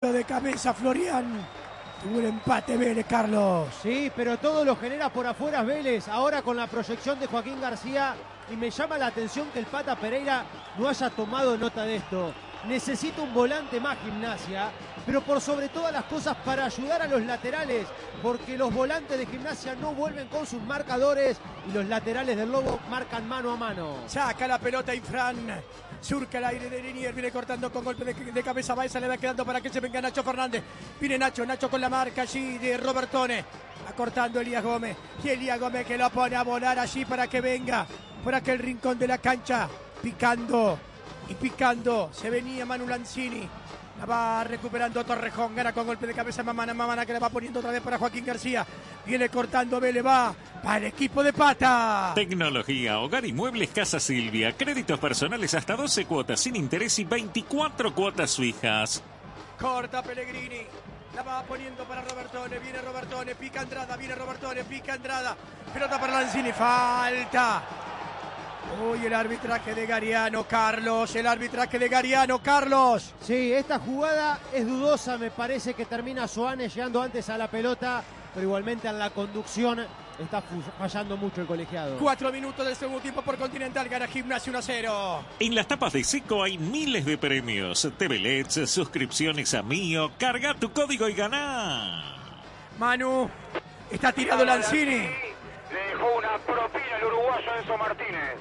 Tiro de cabeza, Florian. Tuvo un empate Vélez, Carlos. Sí, pero todo lo genera por afuera Vélez. Ahora con la proyección de Joaquín García. Y me llama la atención que el Pata Pereira no haya tomado nota de esto. Necesita un volante más Gimnasia, pero por sobre todas las cosas para ayudar a los laterales, porque los volantes de Gimnasia no vuelven con sus marcadores y los laterales del Lobo marcan mano a mano. Saca la pelota Infran, surca el aire de Linier, viene cortando con golpe de cabeza, Baeza le va quedando para que se venga Nacho Fernández. Viene Nacho con la marca allí de Robertone, acortando Elías Gómez, y Elías Gómez que lo pone a volar allí para que venga por aquel rincón de la cancha, picando. Y picando, se venía Manu Lanzini. La va recuperando Torrejón. Gana con golpe de cabeza Mamana que la va poniendo otra vez para Joaquín García. Viene cortando Vélez, va para el equipo de Pata. Tecnología, hogar y muebles Casa Silvia. Créditos personales hasta 12 cuotas sin interés y 24 cuotas fijas. Corta Pellegrini. La va poniendo para Robertone. Viene Robertone, pica Andrada. Viene Robertone, pica Andrada. Pelota para Lanzini. Falta. Uy, el arbitraje de Gariano, Carlos. El arbitraje de Gariano, Carlos. Sí, esta jugada es dudosa. Me parece que termina Soane llegando antes a la pelota, pero igualmente en la conducción está fallando mucho el colegiado. 4 minutos del segundo tiempo por Continental. Gana Gimnasia 1-0. En las tapas de Seco hay miles de premios. TV LEDs, suscripciones a Mío. Carga tu código y ganá. Manu, está tirado Lanzini. Le dejó una propina el uruguayo Enzo Martínez.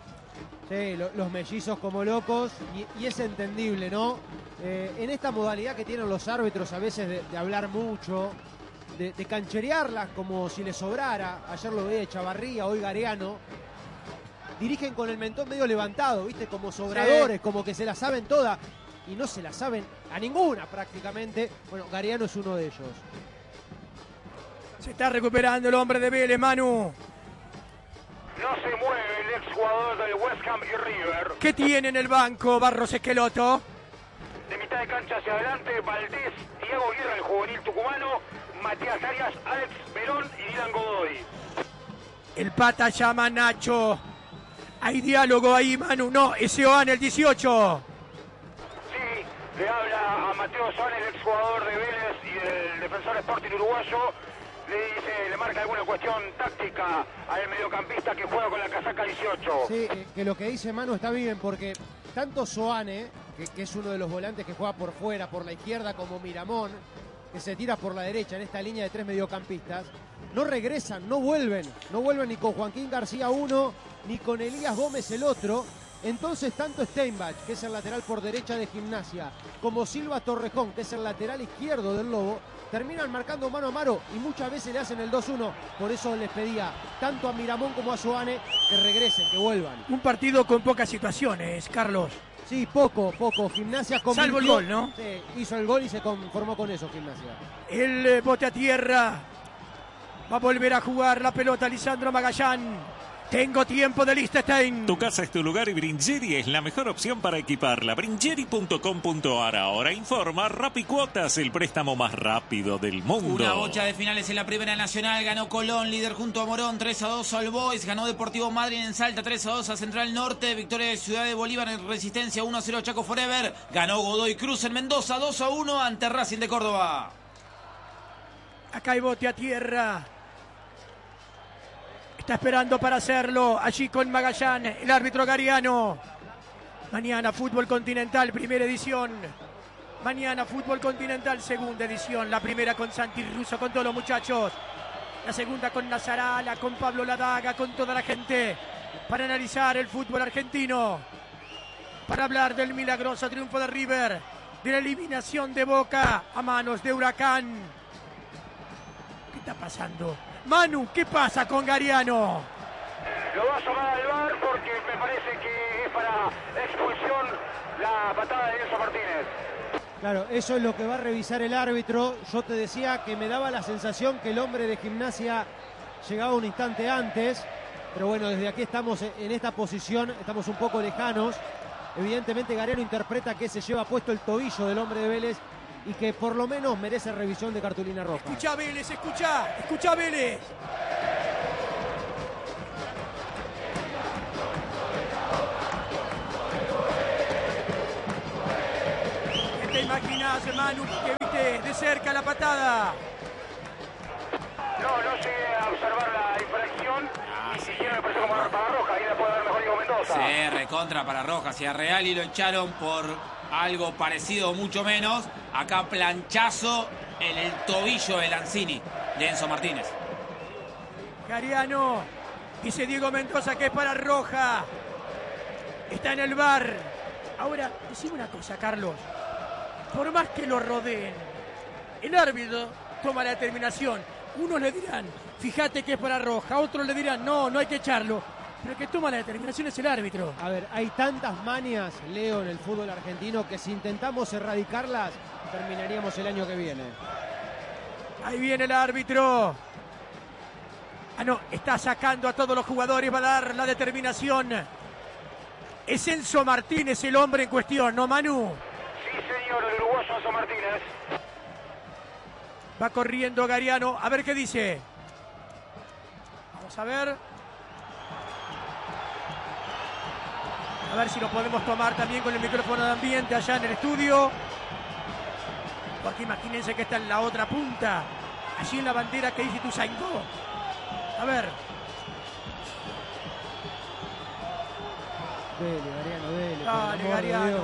Sí, los mellizos como locos, y es entendible, ¿no? En esta modalidad que tienen los árbitros a veces de hablar mucho, de cancherearlas como si les sobrara. Ayer lo veía Chavarría, hoy Gariano. Dirigen con el mentón medio levantado, ¿viste? Como sobradores, sí. Como que se la saben todas. Y no se la saben a ninguna prácticamente. Bueno, Gariano es uno de ellos. Se está recuperando el hombre de Vélez, Manu. No se mueve el exjugador del West Ham y River. ¿Qué tiene en el banco Barros Esqueloto? De mitad de cancha hacia adelante, Valdés, Diego Guerra, el juvenil tucumano, Matías Arias, Alex Verón y Dylan Godoy. El Pata llama a Nacho. Hay diálogo ahí, Manu. No, es Seoane, el 18. Sí, le habla a Mateo Soane, el exjugador de Vélez y del Defensor Sporting uruguayo. Le marca alguna cuestión táctica al mediocampista que juega con la casaca 18. Sí, que lo que dice Manu está bien, porque tanto Soane, que es uno de los volantes que juega por fuera, por la izquierda, como Miramón, que se tira por la derecha en esta línea de 3 mediocampistas, no regresan, no vuelven ni con Joaquín García uno, ni con Elías Gómez el otro. Entonces tanto Steinbach, que es el lateral por derecha de Gimnasia, como Silva Torrejón, que es el lateral izquierdo del Lobo, terminan marcando mano a mano y muchas veces le hacen el 2-1. Por eso les pedía tanto a Miramón como a Soane que regresen, que vuelvan. Un partido con pocas situaciones, Carlos. Sí, poco. Gimnasia convirtió. Salvo el gol, ¿no? Sí, hizo el gol y se conformó con eso Gimnasia. El bote a tierra. Va a volver a jugar la pelota Lisandro Magallán. Tengo tiempo de Liechtenstein. Tu casa es tu lugar y Bringeri es la mejor opción para equiparla. Bringeri.com.ar. Ahora informa Rapicuotas, el préstamo más rápido del mundo. Una bocha de finales en la Primera Nacional. Ganó Colón, líder junto a Morón, 3-2 All Boys. Ganó Deportivo Madryn en Salta, 3-2 a Central Norte. Victoria de Ciudad de Bolívar en Resistencia, 1-0 Chaco Forever. Ganó Godoy Cruz en Mendoza, 2-1 ante Racing de Córdoba. Acá hay bote a tierra. Está esperando para hacerlo allí con Magallán, el árbitro Gariano. Mañana Fútbol Continental, primera edición. Mañana Fútbol Continental, segunda edición. La primera con Santi Russo, con todos los muchachos. La segunda con Nazarala, con Pablo Ladaga, con toda la gente. Para analizar el fútbol argentino. Para hablar del milagroso triunfo de River. De la eliminación de Boca a manos de Huracán. ¿Qué está pasando? Manu, ¿qué pasa con Gariano? Lo va a llamar al VAR porque me parece que es para expulsión la patada de Enzo Martínez. Claro, eso es lo que va a revisar el árbitro. Yo te decía que me daba la sensación que el hombre de Gimnasia llegaba un instante antes. Pero bueno, desde aquí estamos en esta posición, estamos un poco lejanos. Evidentemente Gariano interpreta que se lleva puesto el tobillo del hombre de Vélez y que por lo menos merece revisión de cartulina roja. Escucha Vélez, escucha Vélez. ¿Qué te imaginas, Manu? Que siente de cerca la patada. No llegué a observar la infracción. Y si quiere me parece como para roja. Ahí la puede dar mejor Diego Mendoza. Sí, recontra para roja. Si a Reali lo echaron por algo parecido o mucho menos, acá planchazo en el tobillo de Lanzini, de Enzo Martínez. Gariano, dice Diego Mendoza que es para roja. Está en el VAR. Ahora, decime una cosa, Carlos. Por más que lo rodeen, el árbitro toma la determinación. Unos le dirán, fíjate que es para roja. Otros le dirán, no hay que echarlo. Pero el que toma la determinación es el árbitro. A ver, hay tantas manias, Leo, en el fútbol argentino que si intentamos erradicarlas, terminaríamos el año que viene. Ahí viene el árbitro. No, está sacando a todos los jugadores, va a dar la determinación. Es Enzo Martínez el hombre en cuestión, ¿no, Manu? Sí, señor, el uruguayo Enzo Martínez. Va corriendo Gariano, a ver qué dice. Vamos a ver. A ver si lo podemos tomar también con el micrófono de ambiente allá en el estudio. Porque imagínense que está en la otra punta. Allí en la bandera que dice Ituzaingó. A ver. Dele, Gariano, dele. Dale, Gariano.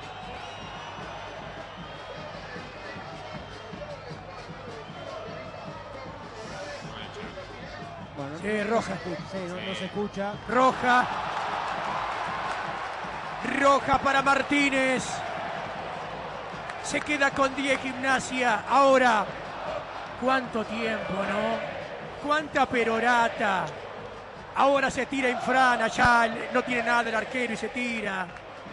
Bueno, Sí, roja. No se escucha. Roja. Roja para Martínez. Se queda con 10 Gimnasia. Ahora, ¿cuánto tiempo, no? ¿Cuánta perorata? Ahora se tira Infran allá. No tiene nada el arquero y se tira.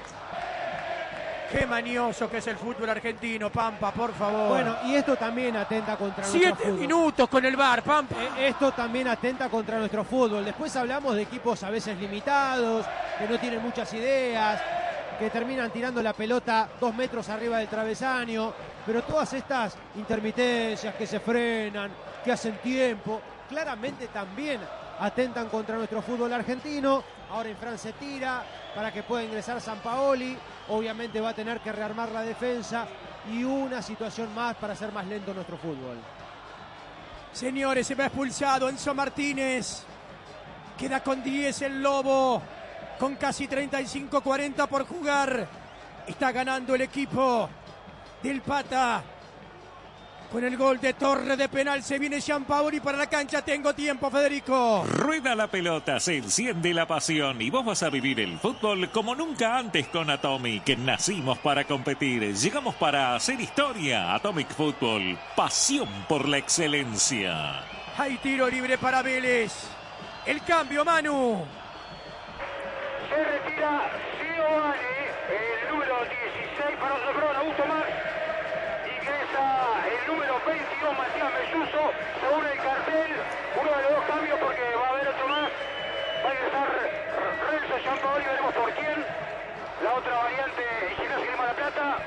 Qué manioso que es el fútbol argentino, Pampa, por favor. Bueno, y esto también atenta contra nuestro 7 fútbol. minutos con el VAR, Pampa. Esto también atenta contra nuestro fútbol. Después hablamos de equipos a veces limitados, que no tienen muchas ideas, que terminan tirando la pelota 2 metros arriba del travesaño, pero todas estas intermitencias que se frenan, que hacen tiempo, claramente también atentan contra nuestro fútbol argentino. Ahora Infran se tira para que pueda ingresar Sampaoli. Obviamente va a tener que rearmar la defensa y una situación más para hacer más lento nuestro fútbol. Señores, se va expulsado Enzo Martínez. Queda con 10 el Lobo. Con casi 35-40 por jugar. Está ganando el equipo del Pata. Con el gol de Torre de penal se viene Gianpaoli para la cancha. Tengo tiempo, Federico. Rueda la pelota, se enciende la pasión y vos vas a vivir el fútbol como nunca antes con Atomic. Nacimos para competir, llegamos para hacer historia. Atomic Fútbol, pasión por la excelencia. Hay tiro libre para Vélez. El cambio, Manu. Se retira Sioane, el número 16 para lograr Augusto Mar. Ingresa el número 22, Matías Melluso, según el cartel. Uno de los dos cambios porque va a haber otro más. Va a ingresar Renzo Gianpaoli, veremos por quién. La otra variante, Gimnasia Grima La Plata.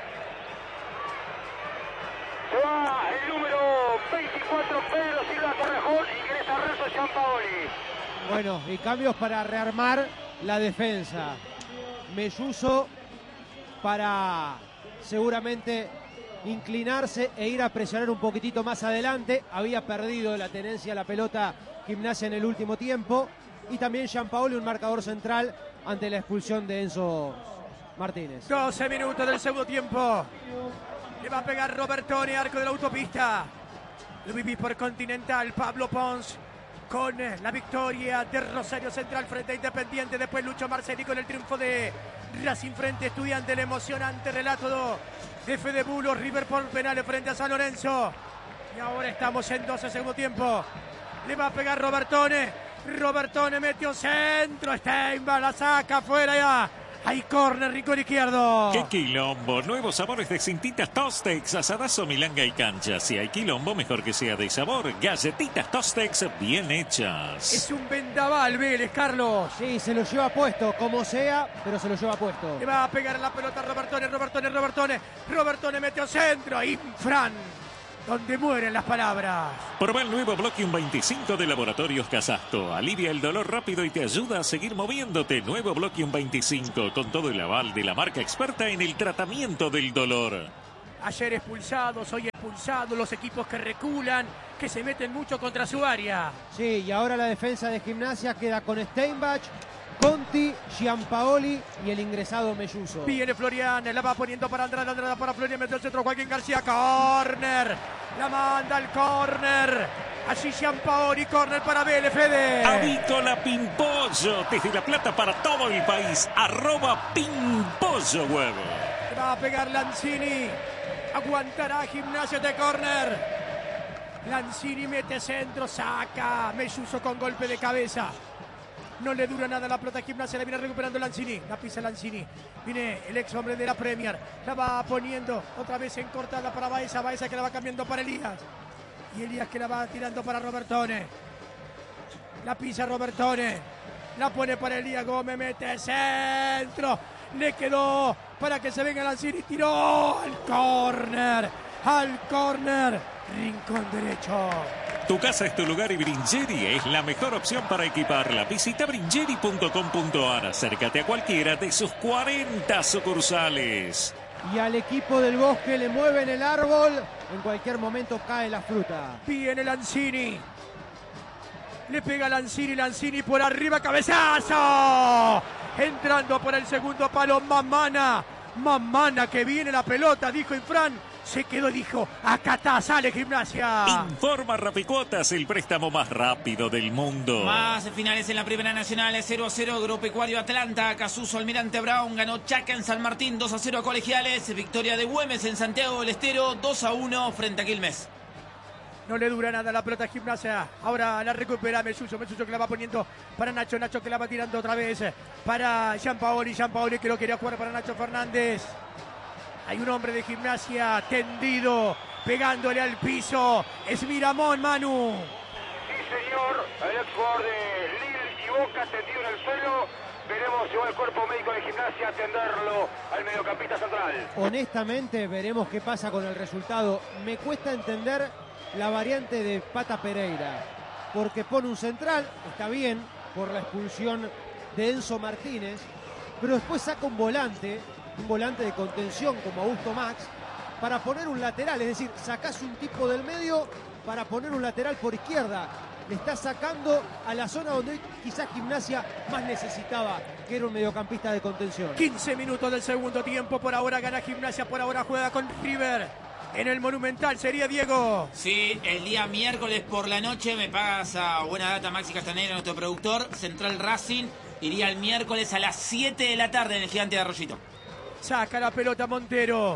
Se va el número 24, Pedro Silva Torrejón. Ingresa Renzo Gianpaoli. Bueno, y cambios para rearmar la defensa. Melluso para seguramente inclinarse e ir a presionar un poquitito más adelante. Había perdido la tenencia a la pelota Gimnasia en el último tiempo. Y también Gianpaoli, un marcador central ante la expulsión de Enzo Martínez. 12 minutos del segundo tiempo. Le va a pegar Robertone, arco de la autopista. Lo viví por Continental, Pablo Pons. Con la victoria de Rosario Central frente a Independiente. Después Lucho Marceli con el triunfo de Racing frente a Estudiante. El emocionante relato de Fede Bulos. River por penales frente a San Lorenzo. Y ahora estamos en 12 segundo tiempo. Le va a pegar Robertone. Robertone metió centro. Steinbach la saca afuera ya. Hay córner, rincón izquierdo. ¡Qué quilombo! Nuevos sabores de cintitas Tostex, asadazo, milanga y cancha. Si hay quilombo, mejor que sea de sabor. Galletitas Tostex bien hechas. Es un vendaval, Vélez, Carlos. Sí, se lo lleva puesto, como sea, pero se lo lleva puesto. Le va a pegar la pelota Robertone. Robertone metió centro. Infran, donde mueren las palabras. Probá el nuevo Bloquium 25 de Laboratorios Casasto. Alivia el dolor rápido y te ayuda a seguir moviéndote. Nuevo Bloquium 25 con todo el aval de la marca experta en el tratamiento del dolor. Ayer expulsados, hoy expulsados, los equipos que reculan, que se meten mucho contra su área. Sí, y ahora la defensa de Gimnasia queda con Steinbach, Conti, Giampaoli y el ingresado Melluso. Viene Florian, la va poniendo para Andrada, Andrada para Florian, mete el centro Joaquín García, córner, la manda al córner, allí Giampaoli, córner para Vélez, Fede. Avícola Pimpollo, desde La Plata para todo el país, @Pimpollo Huevo. Va a pegar Lanzini, aguantará Gimnasia de córner. Lanzini mete centro, saca, Melluso con golpe de cabeza. No le dura nada la pelota a Gimnasia, la viene recuperando Lanzini, la pisa Lanzini, viene el ex hombre de la Premier, la va poniendo otra vez en cortada para Baeza, Baeza que la va cambiando para Elías, y Elías que la va tirando para Robertone, la pisa Robertone, la pone para Elías Gómez, mete centro, le quedó para que se venga Lanzini, tiró al córner, rincón derecho. Tu casa es tu lugar y Bringeri es la mejor opción para equiparla. Visita bringeri.com.ar. Acércate a cualquiera de sus 40 sucursales. Y al equipo del Bosque le mueven el árbol. En cualquier momento cae la fruta. Viene Lanzini. Le pega Lanzini, Lanzini por arriba, cabezazo. Entrando por el segundo palo, Mamana que viene la pelota, dijo Infran. Se quedó y dijo, acá está, sale Gimnasia. Informa Rapicuotas, el préstamo más rápido del mundo. Más finales en la Primera Nacional, 0-0 Agropecuario Atlanta, Casuso Almirante Brown, ganó Chaca en San Martín, 2-0 a Colegiales, victoria de Güemes en Santiago del Estero, 2-1 frente a Quilmes. No le dura nada la pelota a Gimnasia. Ahora la recupera Melluso que la va poniendo para Nacho que la va tirando otra vez para Giampaoli que lo quería jugar para Nacho Fernández. Hay un hombre de Gimnasia tendido, pegándole al piso. Es Miramón, Manu. Sí, señor. El ex jugador de Lille y Boca tendido en el suelo. Veremos si va el cuerpo médico de Gimnasia a atenderlo al mediocampista central. Honestamente, veremos qué pasa con el resultado. Me cuesta entender la variante de Pata Pereira, porque pone un central, está bien, por la expulsión de Enzo Martínez, pero después saca un volante de contención como Augusto Max, para poner un lateral, es decir, sacás un tipo del medio para poner un lateral por izquierda. Le está sacando a la zona donde quizás Gimnasia más necesitaba, que era un mediocampista de contención. 15 minutos del segundo tiempo, por ahora gana Gimnasia, por ahora juega con River. En el Monumental sería Diego. Sí, el día miércoles por la noche me pasa buena data Maxi Castaneda, nuestro productor, Central Racing, iría el miércoles a las 7 de la tarde en el Gigante de Arroyito. Saca la pelota Montero.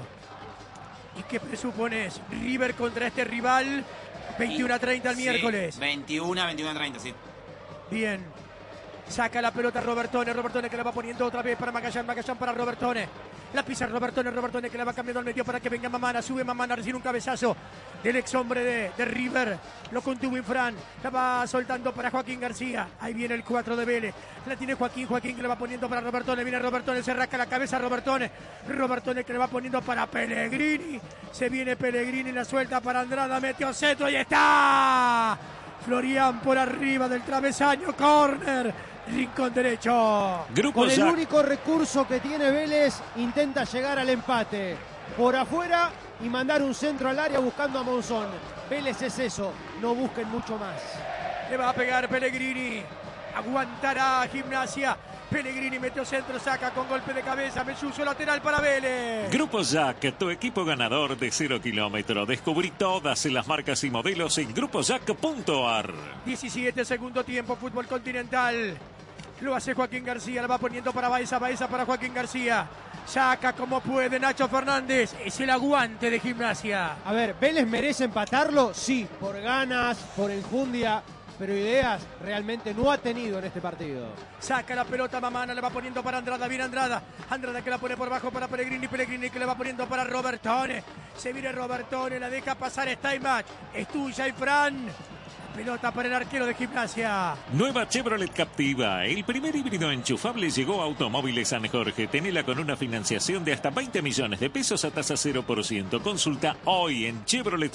¿Y qué presupones? River contra este rival, 21-30 el miércoles. 21-30, sí. Bien. Saca la pelota Robertone que la va poniendo otra vez para Magallán para Robertone. La pisa Robertone que la va cambiando al medio para que venga Mamana. Sube Mamana, recibe un cabezazo del ex hombre de River. Lo contuvo Infran. La va soltando para Joaquín García. Ahí viene el 4 de Vélez. La tiene Joaquín que la va poniendo para Robertone. Viene Robertone, se rasca la cabeza Robertone que le va poniendo para Pellegrini. Se viene Pellegrini, la suelta para Andrada. Metió centro y está Florian por arriba del travesaño. Córner. Rincón derecho. Con el único recurso que tiene Vélez, intenta llegar al empate. Por afuera y mandar un centro al área buscando a Monzón. Vélez es eso, no busquen mucho más. Le va a pegar Pellegrini. Aguantará Gimnasia. Pellegrini metió centro, saca con golpe de cabeza. Melluso lateral para Vélez. Grupo Jack, tu equipo ganador de 0 kilómetros. Descubrí todas las marcas y modelos en grupojack.ar. 17 segundo tiempo, fútbol continental. Lo hace Joaquín García, la va poniendo para Baeza para Joaquín García. Saca como puede Nacho Fernández. Es el aguante de Gimnasia. A ver, ¿Vélez merece empatarlo? Sí, por ganas, por enjundia, pero ideas realmente no ha tenido en este partido. Saca la pelota Mamana, le va poniendo para Andrada, viene Andrada que la pone por bajo para Pellegrini que le va poniendo para Robertone. Se viene Robertone, la deja pasar Steinbach. Es tuya, Fran. Pelota para el arquero de Gimnasia. Nueva Chevrolet Captiva. El primer híbrido enchufable llegó a Automóviles San Jorge. Tenela con una financiación de hasta 20 millones de pesos a tasa 0%. Consulta hoy en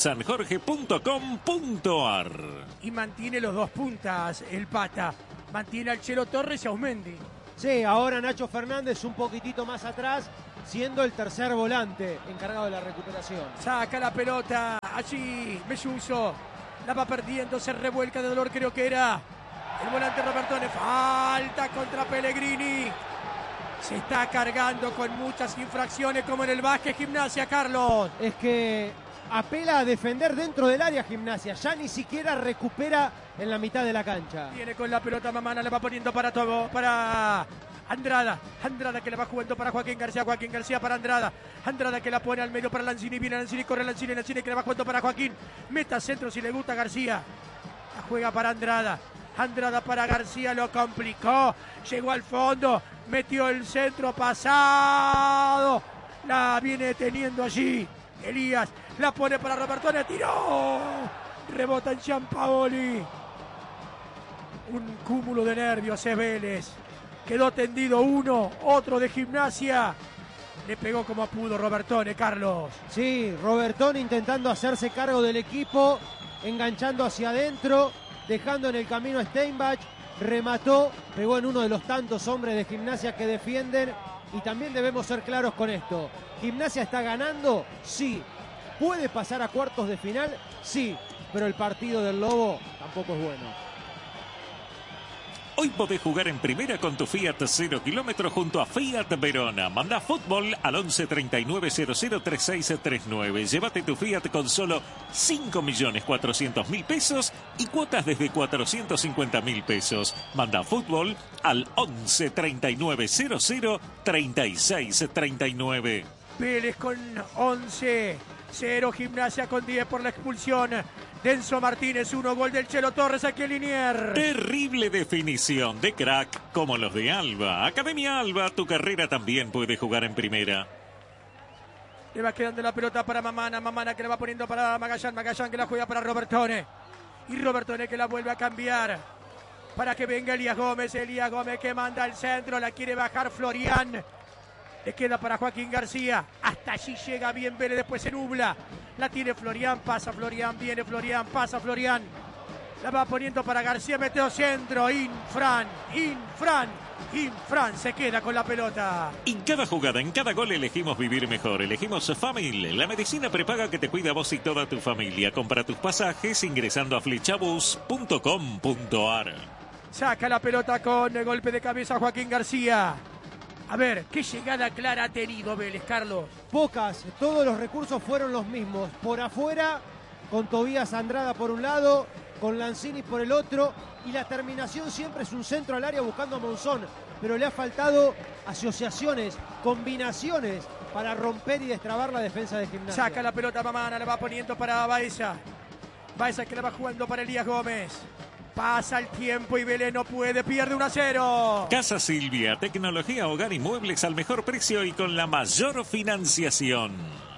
chevroletsanjorge.com.ar. Y mantiene los dos puntas el Pata. Mantiene al Chelo Torres y a Ausmendi. Sí, ahora Nacho Fernández un poquitito más atrás siendo el tercer volante encargado de la recuperación. Saca la pelota, allí Melluso, la va perdiendo, se revuelca de dolor, creo que era el volante Robertone. Falta contra Pellegrini. Se está cargando con muchas infracciones como en el básquet Gimnasia, Carlos. Es que apela a defender dentro del área Gimnasia, ya ni siquiera recupera en la mitad de la cancha. Viene con la pelota Mamana, le va poniendo para Andrada. Andrada que la va jugando para Joaquín García para Andrada. Andrada que la pone al medio para Lanzini, viene Lanzini, corre Lanzini que la va jugando para Joaquín. Meta centro si le gusta García. La juega para Andrada. Andrada para García, lo complicó. Llegó al fondo, metió el centro pasado. La viene teniendo allí Elías. La pone para Robertone, tiró. Rebota en Giampaoli. Un cúmulo de nervios es Vélez. Quedó tendido uno, otro de Gimnasia. Le pegó como pudo Robertone, Carlos. Sí, Robertone intentando hacerse cargo del equipo, enganchando hacia adentro, dejando en el camino a Steinbach. Remató, pegó en uno de los tantos hombres de Gimnasia que defienden. Y también debemos ser claros con esto. ¿Gimnasia está ganando? Sí. ¿Puede pasar a cuartos de final? Sí. Pero el partido del Lobo tampoco es bueno. Hoy podés jugar en primera con tu Fiat 0 kilómetros junto a Fiat Verona. Mandá fútbol al 11 39 00 3639. Llévate tu Fiat con solo 5.400.000 pesos y cuotas desde 450.000 pesos. Mandá fútbol al 11 39 00 3639. Vélez con 11, 0 Gimnasia con 10 por la expulsión. Denso Martínez, 1, gol del Chelo Torres, aquí en Liniers. Terrible definición de crack como los de Alba. Academia Alba, tu carrera también puede jugar en primera. Le va quedando la pelota para Mamana, Mamana que la va poniendo para Magallán, Magallán que la juega para Robertone. Y Robertone que la vuelve a cambiar para que venga Elías Gómez que manda al centro, la quiere bajar Florian. Le queda para Joaquín García. Hasta allí llega bien Vélez, después se nubla. La tiene Florian, pasa Florian, viene Florian, pasa Florian. La va poniendo para García, metió centro. Infran. Se queda con la pelota. En cada jugada, en cada gol elegimos vivir mejor. Elegimos Famil, la medicina prepaga que te cuida a vos y toda tu familia. Compra tus pasajes ingresando a flechabus.com.ar. Saca la pelota con el golpe de cabeza Joaquín García. A ver, ¿qué llegada clara ha tenido Vélez, Carlos? Pocas, todos los recursos fueron los mismos. Por afuera, con Tobías Andrada por un lado, con Lanzini por el otro, y la terminación siempre es un centro al área buscando a Monzón. Pero le ha faltado asociaciones, combinaciones para romper y destrabar la defensa de Gimnasia. Saca la pelota Mamana, la va poniendo para Baeza. Baeza que la va jugando para Elías Gómez. Pasa el tiempo y Vélez no puede, pierde 1-0. Casa Silvia, tecnología, hogar y muebles al mejor precio y con la mayor financiación.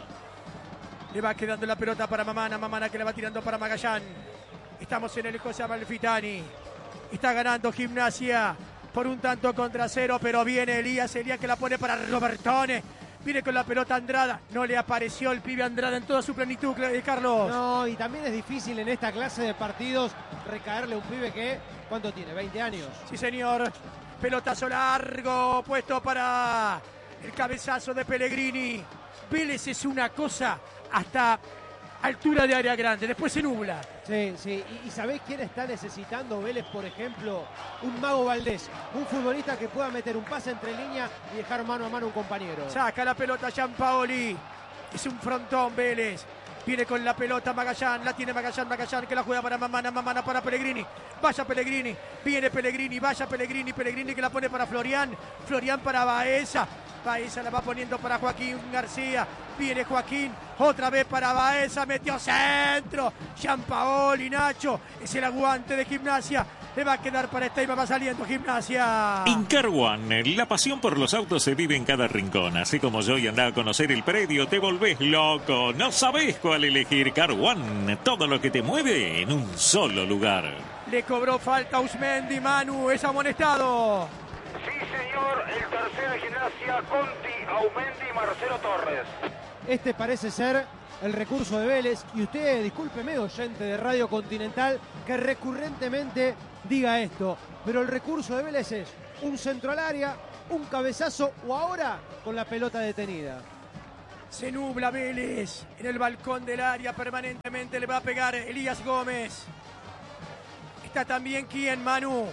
Le va quedando la pelota para Mamana, Mamana que la va tirando para Magallán. Estamos en el José Amalfitani. Está ganando Gimnasia por 1-0, pero viene Elías que la pone para Robertone. Viene con la pelota Andrada. No le apareció el pibe Andrada en toda su plenitud, Carlos. No, y también es difícil en esta clase de partidos recaerle a un pibe que, ¿cuánto tiene? 20 años. Sí, señor. Pelotazo largo, puesto para el cabezazo de Pellegrini. Vélez es una cosa hasta altura de área grande, después se nubla. Sí. ¿Y sabés quién está necesitando Vélez, por ejemplo? Un Mago Valdés, un futbolista que pueda meter un pase entre línea y dejar mano a mano a un compañero. Saca la pelota Giampaoli. Es un frontón Vélez. Viene con la pelota Magallán, la tiene Magallán que la juega para Mamana para Pellegrini. Vaya Pellegrini, viene Pellegrini, vaya Pellegrini que la pone para Florian para Baeza. Baeza la va poniendo para Joaquín García. Viene Joaquín, otra vez para Baeza, metió centro. Giampaoli, Nacho, es el aguante de Gimnasia. Le va a quedar para Steinbach, va saliendo Gimnasia. En Car One, la pasión por los autos se vive en cada rincón. Así como yo y andá a conocer el predio, te volvés loco. No sabés cuál elegir. Car One, todo lo que te mueve en un solo lugar. Le cobró falta Usmendi, Manu, es amonestado. Sí, señor, el tercero de Gimnasia, Conti, Aumendi y Marcelo Torres. Este parece ser el recurso de Vélez. Y usted, discúlpeme, oyente de Radio Continental, que recurrentemente diga esto. Pero el recurso de Vélez es un centro al área, un cabezazo o ahora con la pelota detenida. Se nubla Vélez en el balcón del área, permanentemente le va a pegar Elías Gómez. Está también ¿quién, Manu?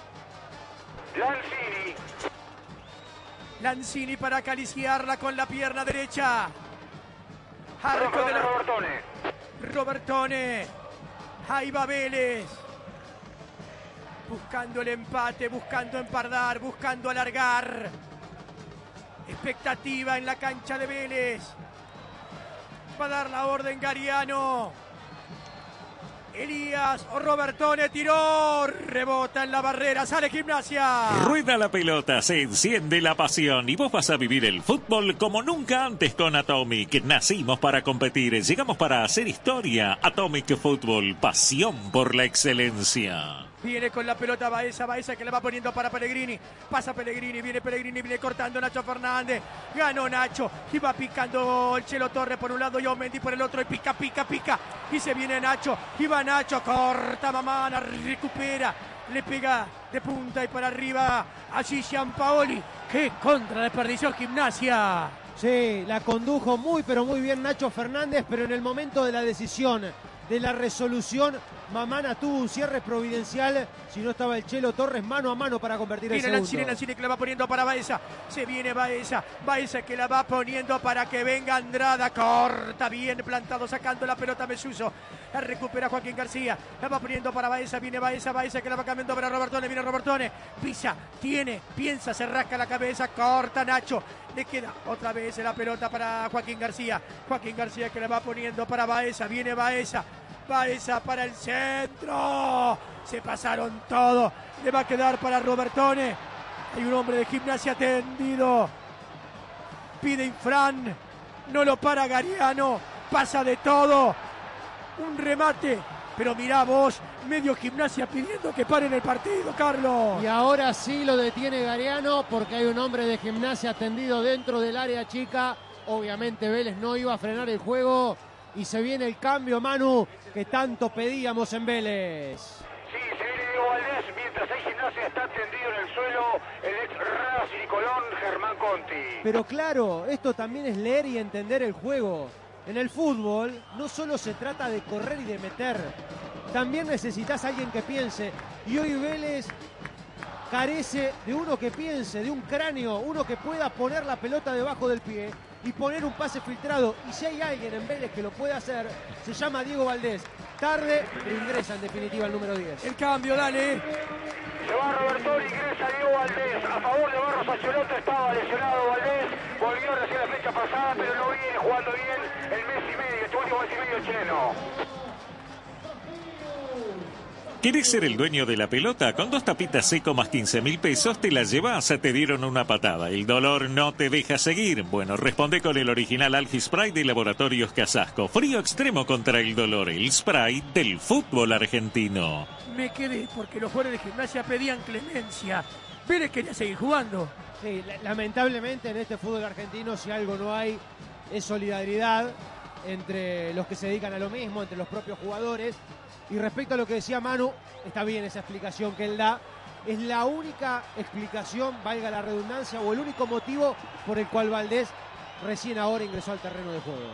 Lanzini para acariciarla con la pierna derecha. Arco de Robertone. Ahí va Vélez. Buscando el empate, buscando empardar, buscando alargar. Expectativa en la cancha de Vélez. Va a dar la orden Gariano. Elías o Robertone tiró. Rebota en la barrera. Sale Gimnasia. Rueda la pelota, se enciende la pasión y vos vas a vivir el fútbol como nunca antes con Atomic. Nacimos para competir, llegamos para hacer historia. Atomic Fútbol, pasión por la excelencia. Viene con la pelota Baeza que la va poniendo para Pellegrini. Pasa Pellegrini, viene cortando Nacho Fernández. Ganó Nacho y va picando el Chelo Torres por un lado y Mendy por el otro. Y pica. Y se viene Nacho. Y va Nacho, corta Mamana, recupera. Le pega de punta y para arriba allí Gianpaoli. ¡Qué contra desperdició Gimnasia! Sí, la condujo pero muy bien Nacho Fernández, pero en el momento de la decisión, de la resolución, Mamana tuvo un cierre providencial. Si no estaba el Chelo Torres mano a mano para convertir el segundo. Lanzini que la va poniendo para Baeza. Se viene Baeza que la va poniendo para que venga Andrada. Corta, bien plantado, sacando la pelota Mesuso. La recupera Joaquín García. La va poniendo para Baeza. Viene Baeza que la va cambiando para Robertone. Viene Robertone. Pisa, piensa, se rasca la cabeza. Corta Nacho. Le queda otra vez la pelota para Joaquín García. Joaquín García que la va poniendo para Baeza. Viene Baeza para el centro. Se pasaron todo. Le va a quedar para Robertone. Hay un hombre de Gimnasia tendido. Pide Infran. No lo para Gariano. Pasa de todo. Un remate. Pero mirá vos, medio Gimnasia pidiendo que paren el partido, Carlos. Y ahora sí lo detiene Gariano porque hay un hombre de Gimnasia tendido dentro del área chica. Obviamente Vélez no iba a frenar el juego. Y se viene el cambio, Manu, que tanto pedíamos en Vélez. Sí, se viene Diego Valdés, mientras hay Gimnasia está tendido en el suelo el ex Racing y Colón, Germán Conti. Pero claro, esto también es leer y entender el juego. En el fútbol no solo se trata de correr y de meter, también necesitas a alguien que piense. Y hoy Vélez carece de uno que piense, de un cráneo, uno que pueda poner la pelota debajo del pie y poner un pase filtrado. Y si hay alguien en Vélez que lo puede hacer, se llama Diego Valdés. Tarde, pero ingresa en definitiva el número 10. El cambio, dale. Se va Roberto, ingresa Diego Valdés. A favor de Barros Ancelotti, estaba lesionado Valdés. Volvió recién la fecha pasada, pero no viene jugando bien el mes y medio, este último mes y medio chileno. ¿Querés ser el dueño de la pelota? Con 2 tapitas seco más 15.000 pesos te la llevas. Te dieron una patada. El dolor no te deja seguir. Bueno, responde con el original Algi Spray de Laboratorios Casasco. Frío extremo contra el dolor. El spray del fútbol argentino. Me quedé porque los jugadores de Gimnasia pedían clemencia. Vélez quería seguir jugando. Sí, lamentablemente en este fútbol argentino, si algo no hay, es solidaridad entre los que se dedican a lo mismo, entre los propios jugadores. Y respecto a lo que decía Manu, está bien esa explicación que él da. Es la única explicación, valga la redundancia, o el único motivo por el cual Valdés recién ahora ingresó al terreno de juego.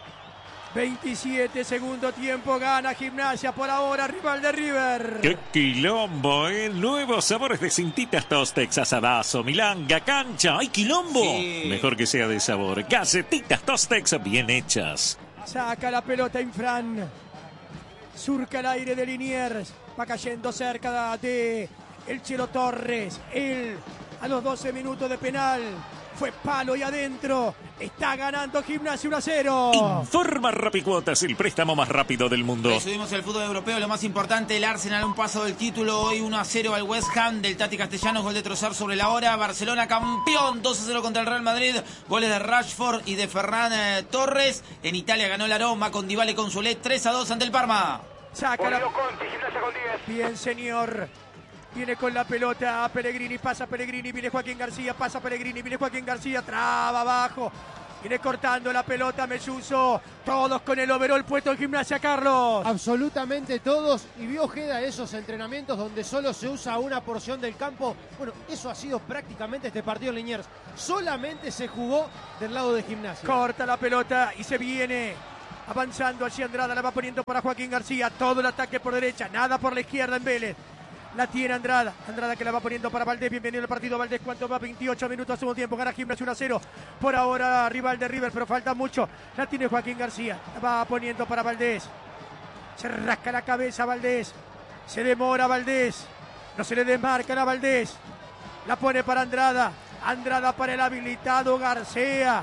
27 segundo tiempo, gana Gimnasia por ahora, rival de River. ¡Qué quilombo, Nuevos sabores de Cintitas Tostex, asadazo, milanga, cancha. ¡Ay, quilombo! Sí. Mejor que sea de sabor. Galletitas Tostex bien hechas. Saca la pelota Infran. Surca el aire de Liniers. Va cayendo cerca de el Chelo Torres. Él a los 12 minutos de penal. Fue palo y adentro. Está ganando Gimnasia 1-0. Informa Rapicuotas, el préstamo más rápido del mundo. Subimos el fútbol europeo, lo más importante, el Arsenal un paso del título, hoy 1-0 al West Ham del Tati Castellanos, gol de Trossard sobre la hora. Barcelona campeón, 2-0 contra el Real Madrid, goles de Rashford y de Ferran Torres. En Italia ganó la Roma con Dybala y con Solet, 3-2 ante el Parma. Saca la... Conti, Gimnasia con 10. Bien, señor. Viene con la pelota a Pellegrini, pasa Pellegrini, viene Joaquín García, pasa Pellegrini, viene Joaquín García, traba abajo. Viene cortando la pelota Melluso. Todos con el overol puesto en Gimnasia, Carlos. Absolutamente todos. Y vio Ojeda esos entrenamientos donde solo se usa una porción del campo. Bueno, eso ha sido prácticamente este partido en Liniers. Solamente se jugó del lado de Gimnasia. Corta la pelota y se viene avanzando allí Andrada. La va poniendo para Joaquín García. Todo el ataque por derecha, nada por la izquierda en Vélez. La tiene Andrada. Andrada que la va poniendo para Valdés. Bienvenido al partido Valdés. ¿Cuánto va? 28 minutos, segundo tiempo. Gana Gimnasia 1-0. Por ahora rival de River, pero falta mucho. La tiene Joaquín García. La va poniendo para Valdés. Se rasca la cabeza Valdés. Se demora Valdés. No se le desmarcan a Valdés. La pone para Andrada. Andrada para el habilitado García.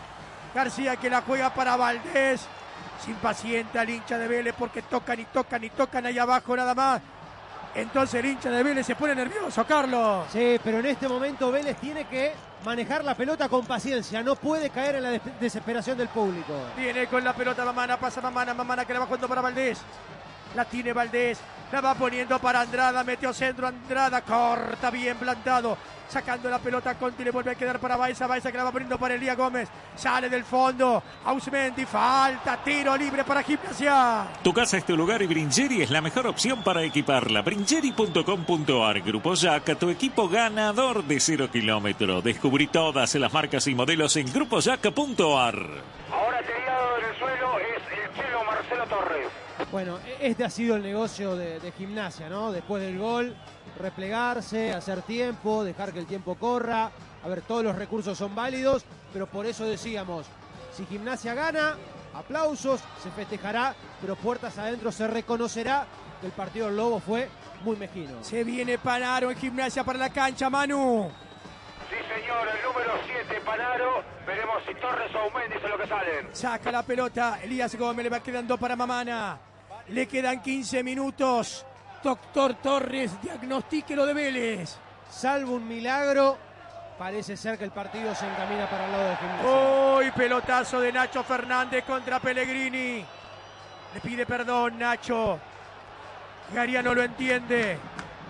García que la juega para Valdés. Se impacienta el hincha de Vélez porque tocan y tocan y tocan ahí abajo nada más. Entonces el hincha de Vélez se pone nervioso, Carlos. Sí, pero en este momento Vélez tiene que manejar la pelota con paciencia. No puede caer en la desesperación del público. Viene con la pelota Mamana, pasa Mamana que la va jugando para Valdés. La tiene Valdés, la va poniendo para Andrada, metió centro Andrada, corta bien plantado. Sacando la pelota Conti, le vuelve a quedar para Baeza que la va poniendo para Elías Gómez. Sale del fondo, Ausmendi, falta, tiro libre para Gimnasia. Tu casa es tu lugar y Bringeri es la mejor opción para equiparla. Bringeri.com.ar, Grupo Jack, tu equipo ganador de 0 kilómetros. Descubrí todas las marcas y modelos en grupojack.ar. Ahora tirado en el suelo es el chelo Marcelo Torres. Bueno, este ha sido el negocio de Gimnasia, ¿no? Después del gol, replegarse, hacer tiempo, dejar que el tiempo corra. A ver, todos los recursos son válidos, pero por eso decíamos, si Gimnasia gana, aplausos, se festejará, pero puertas adentro se reconocerá que el partido del Lobo fue muy mezquino. Se viene Panaro en Gimnasia para la cancha, Manu. Sí, señor, el número 7, Panaro. Veremos si Torres o Aumendi son los que salen. Saca la pelota, Elías Gómez le va quedando para Mamana. Le quedan 15 minutos. Doctor Torres, diagnostique lo de Vélez. Salvo un milagro, parece ser que el partido se encamina para el lado de Gimnasia. ¡Uy! Pelotazo de Nacho Fernández contra Pellegrini. Le pide perdón, Nacho. Garia no lo entiende.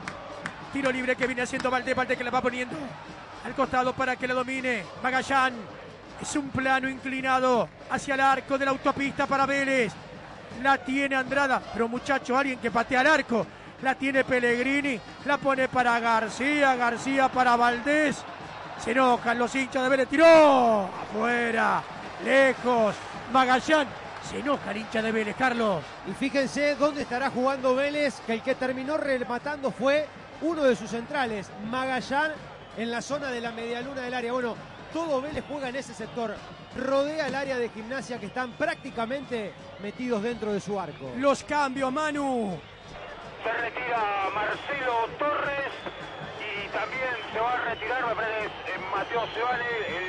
Tiro libre que viene haciendo Valdés que la va poniendo al costado para que la domine. Magallán. Es un plano inclinado hacia el arco de la autopista para Vélez. La tiene Andrada, pero muchacho, alguien que patea al arco. La tiene Pellegrini, la pone para García, García para Valdés. Se enojan los hinchas de Vélez, tiró afuera, lejos. Magallán, se enoja el hincha de Vélez, Carlos. Y fíjense dónde estará jugando Vélez, que el que terminó rematando fue uno de sus centrales, Magallán, en la zona de la medialuna del área. Bueno, todo Vélez juega en ese sector, rodea el área de Gimnasia que están prácticamente metidos dentro de su arco. Los cambios, Manu. Se retira Marcelo Torres y también se va a retirar, me parece, Mateo Sebane,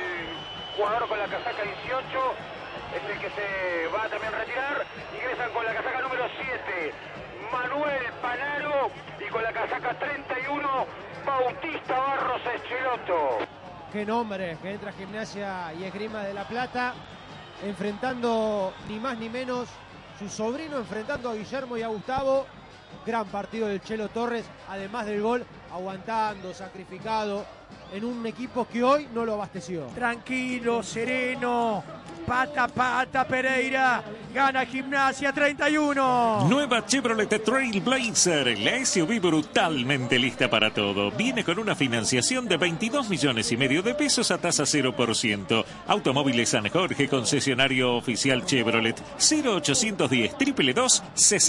el jugador con la casaca 18, es el que se va a también retirar. Ingresan con la casaca número 7, Manuel Panaro, y con la casaca 31, Bautista Barros Echeloto. Qué nombre, que entra Gimnasia y Esgrima de La Plata, enfrentando ni más ni menos su sobrino, enfrentando a Guillermo y a Gustavo. Gran partido del Chelo Torres, además del gol, aguantando, sacrificado, en un equipo que hoy no lo abasteció. Tranquilo, sereno, pata a pata Pereira, gana Gimnasia 31. Nueva Chevrolet Trailblazer, la SUV brutalmente lista para todo. Viene con una financiación de 22 millones y medio de pesos a tasa 0%. Automóviles San Jorge, concesionario oficial Chevrolet, 0810 222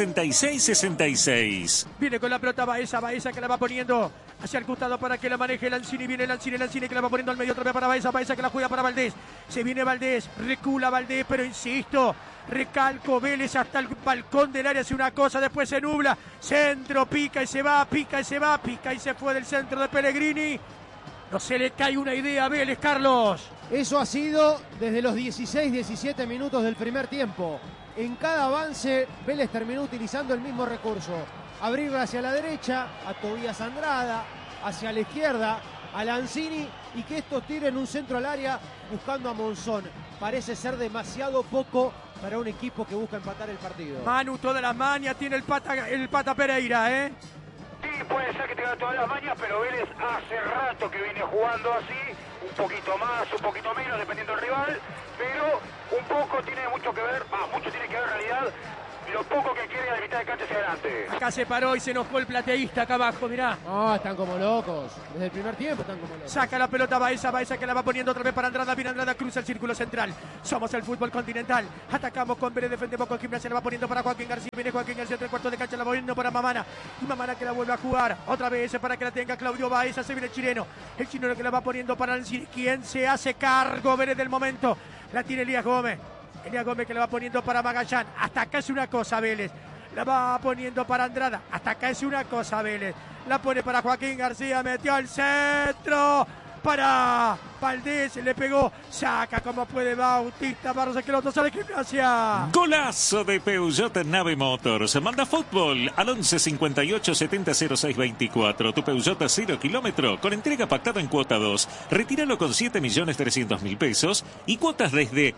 6666. Viene con la pelota Baeza que la va poniendo hacia el costado para que la maneje Lanzini. Viene Lanzini que la va poniendo al medio otra vez para Baeza que la juega para Valdés. Se viene Valdés, recula Valdés, pero insisto, recalco, Vélez hasta el balcón del área hace una cosa, después se nubla, centro, pica y se va, pica y se fue del centro de Pellegrini. No se le cae una idea a Vélez, Carlos. Eso ha sido desde los 16-17 minutos del primer tiempo. En cada avance, Vélez terminó utilizando el mismo recurso. Abrirla hacia la derecha, a Tobías Andrada, hacia la izquierda, a Lanzini, y que estos tiren un centro al área buscando a Monzón. Parece ser demasiado poco para un equipo que busca empatar el partido. Manu, todas las mañas tiene el pata Pereira, ¿eh? Sí, puede ser que tenga todas las mañas, pero Vélez hace rato que viene jugando así un poquito más, un poquito menos, dependiendo del rival, pero un poco tiene mucho que ver, mucho tiene que ver en realidad, lo poco que quiere a la mitad de cancha hacia adelante. Acá se paró y se enojó el plateísta acá abajo, mirá. No, están como locos. Desde el primer tiempo están como locos. Saca la pelota Baeza que la va poniendo otra vez para Andrada. Viene Andrada, cruza el círculo central. Somos el fútbol continental. Atacamos con Vélez, defendemos con Gimnasia. La va poniendo para Joaquín García. Viene Joaquín García, 3/4 de cancha. La va poniendo para Mamana. Y Mamana que la vuelve a jugar. Otra vez para que la tenga Claudio Baeza. Se viene el chileno. El chileno que la va poniendo para Lancini. ¿Quién se hace cargo? Vélez del momento. La tiene Elías Gómez. Elías Gómez que la va poniendo para Magallán. Hasta acá es una cosa, Vélez. La va poniendo para Andrada. Hasta acá es una cosa, Vélez. La pone para Joaquín García. Metió al centro. Para Valdés. Le pegó. Saca como puede Bautista Barros. Que el otro sale Gimnasia. Golazo de Peugeot Nave Motors. Manda fútbol al 11 58 70 06 24. Tu Peugeot 0 kilómetro con entrega pactada en cuota 2. Retíralo con 7.300.000 pesos y cuotas desde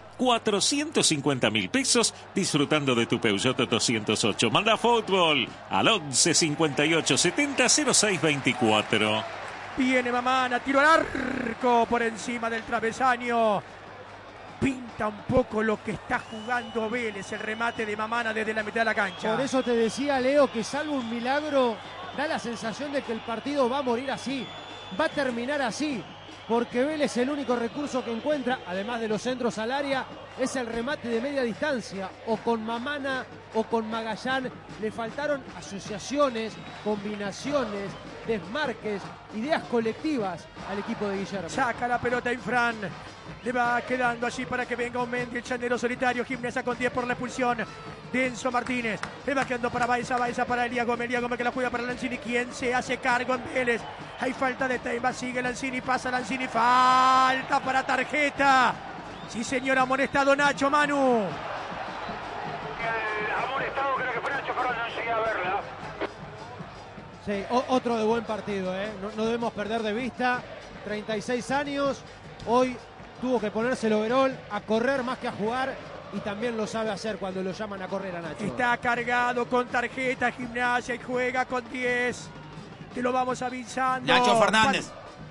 450.000 pesos disfrutando de tu Peugeot 208. Manda fútbol al 11 58 70 06 24. Viene Mamana, tiro al arco por encima del travesaño. Pinta un poco lo que está jugando Vélez, el remate de Mamana desde la mitad de la cancha. Por eso te decía, Leo, que salvo un milagro, da la sensación de que el partido va a morir así. Va a terminar así. Porque Vélez el único recurso que encuentra, además de los centros al área, es el remate de media distancia. O con Mamana o con Magallán. Le faltaron asociaciones, combinaciones, desmarques, ideas colectivas al equipo de Guillermo. Saca la pelota Infran. Le va quedando allí para que venga un Mendy, el chanero solitario. Gimnasia con 10 por la expulsión de Enzo Martínez. Le va quedando para Baeza para Elías Gómez que la juega para Lancini. ¿Quién se hace cargo en Vélez? Hay falta de Teima, sigue Lancini, pasa Lancini. Falta para tarjeta. Sí, señor, amonestado Nacho, Manu. El amonestado creo que fue Nacho, pero no llegué a verla. Sí, otro de buen partido, ¿eh? No debemos perder de vista. 36 años, hoy tuvo que ponerse el overol a correr más que a jugar y también lo sabe hacer cuando lo llaman a correr a Nacho. Está cargado con tarjeta Gimnasia y juega con 10. Te lo vamos avisando. Nacho Fernández.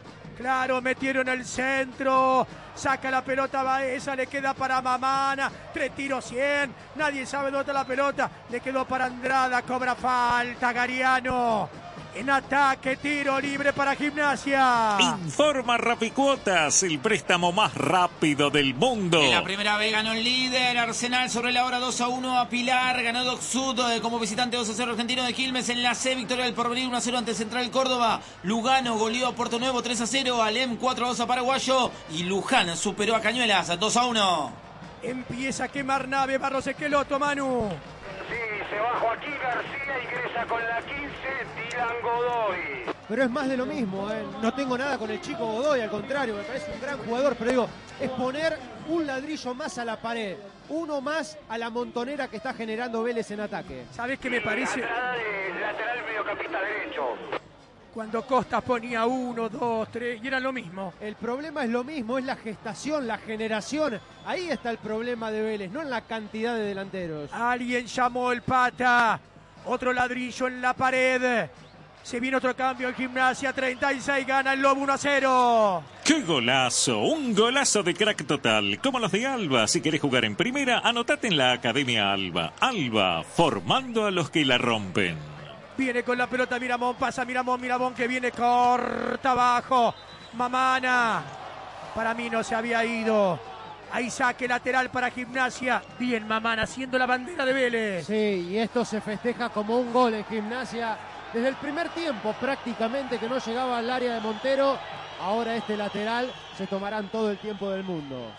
Claro, metieron el centro. Saca la pelota Baeza, le queda para Mamana. 3 tiros 100. Nadie sabe dónde está la pelota. Le quedó para Andrada. Cobra falta Gariano. En ataque, tiro libre para Gimnasia. Informa Rapicuotas, el préstamo más rápido del mundo. En la primera vez ganó el líder Arsenal sobre la hora 2-1 a Pilar. Ganó Doc Sud como visitante 2-0 argentino de Quilmes. En la C, victoria del Porvenir 1-0 ante Central Córdoba. Lugano goleó a Puerto Nuevo 3-0. Alem 4-2 a Paraguayo. Y Luján superó a Cañuelas 2-1. Empieza a quemar nave Barros Esqueloto, Manu. Sí, se va Joaquín García, ingresa con la 15, Dylan Godoy. Pero es más de lo mismo, ¿eh? No tengo nada con el chico Godoy, al contrario, me parece un gran jugador, pero digo, es poner un ladrillo más a la pared, uno más a la montonera que está generando Vélez en ataque. ¿Sabés qué me parece? Lateral mediocampista derecho. Cuando Costas ponía 1, 2, 3 y era lo mismo. El problema es lo mismo, es la gestación, la generación. Ahí está el problema de Vélez, no en la cantidad de delanteros. Alguien llamó el pata. Otro ladrillo en la pared. Se viene otro cambio en Gimnasia. 36, gana el Lobo 1-0. ¡Qué golazo! Un golazo de crack total, como los de Alba. Si querés jugar en primera, anotate en la Academia Alba. Alba, formando a los que la rompen. Viene con la pelota Miramón, pasa Miramón que viene corta abajo. Mamana. Para mí no se había ido. Ahí saque lateral para Gimnasia. Bien Mamana, haciendo la bandera de Vélez. Sí, y esto se festeja como un gol en Gimnasia. Desde el primer tiempo prácticamente que no llegaba al área de Montero. Ahora este lateral se tomarán todo el tiempo del mundo.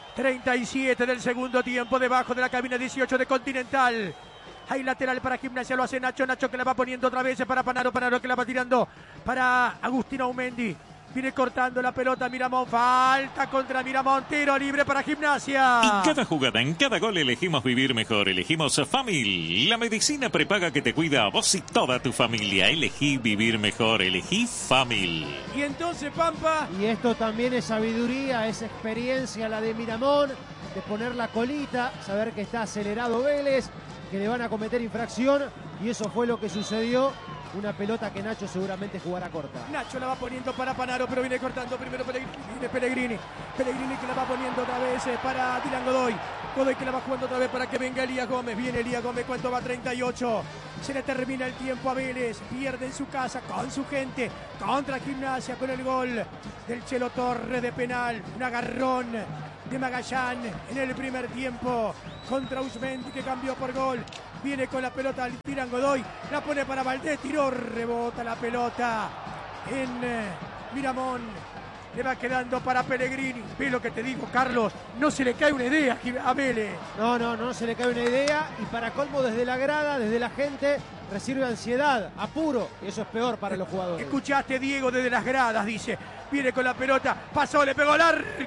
37 del segundo tiempo, debajo de la cabina 18 de Continental. Hay lateral para Gimnasia, lo hace Nacho que la va poniendo otra vez para Panaro que la va tirando para Agustín Aumendi. Viene cortando la pelota Miramón, falta contra Miramón, tiro libre para Gimnasia. En cada jugada, en cada gol elegimos vivir mejor, elegimos Famil, la medicina prepaga que te cuida a vos y toda tu familia. Elegí vivir mejor, elegí Famil. Y entonces Pampa. Y esto también es sabiduría, es experiencia la de Miramón, de poner la colita, saber que está acelerado Vélez, que le van a cometer infracción, y eso fue lo que sucedió. una pelota que Nacho seguramente jugará corta. Nacho la va poniendo para Panaro, pero viene cortando primero Pellegrini. Pellegrini que la va poniendo otra vez para Dylan Godoy. Godoy que la va jugando otra vez para que venga Elías Gómez. Viene Elías Gómez, ¿cuánto va? 38. Se le termina el tiempo a Vélez. Pierde en su casa con su gente. Contra Gimnasia con el gol del Chelo Torres de penal. Un agarrón de Magallán en el primer tiempo contra Usmendi, que cambió por gol. Viene con la pelota al Dylan Godoy, la pone para Valdés, tiró, rebota la pelota en Miramón. Le va quedando para Pellegrini. Ve lo que te digo, Carlos, no se le cae una idea a Vélez. No se le cae una idea, y para colmo desde la grada, desde la gente, recibe ansiedad, apuro, y eso es peor para los jugadores. Escuchaste, Diego, desde las gradas, dice. Viene con la pelota, pasó, le pegó al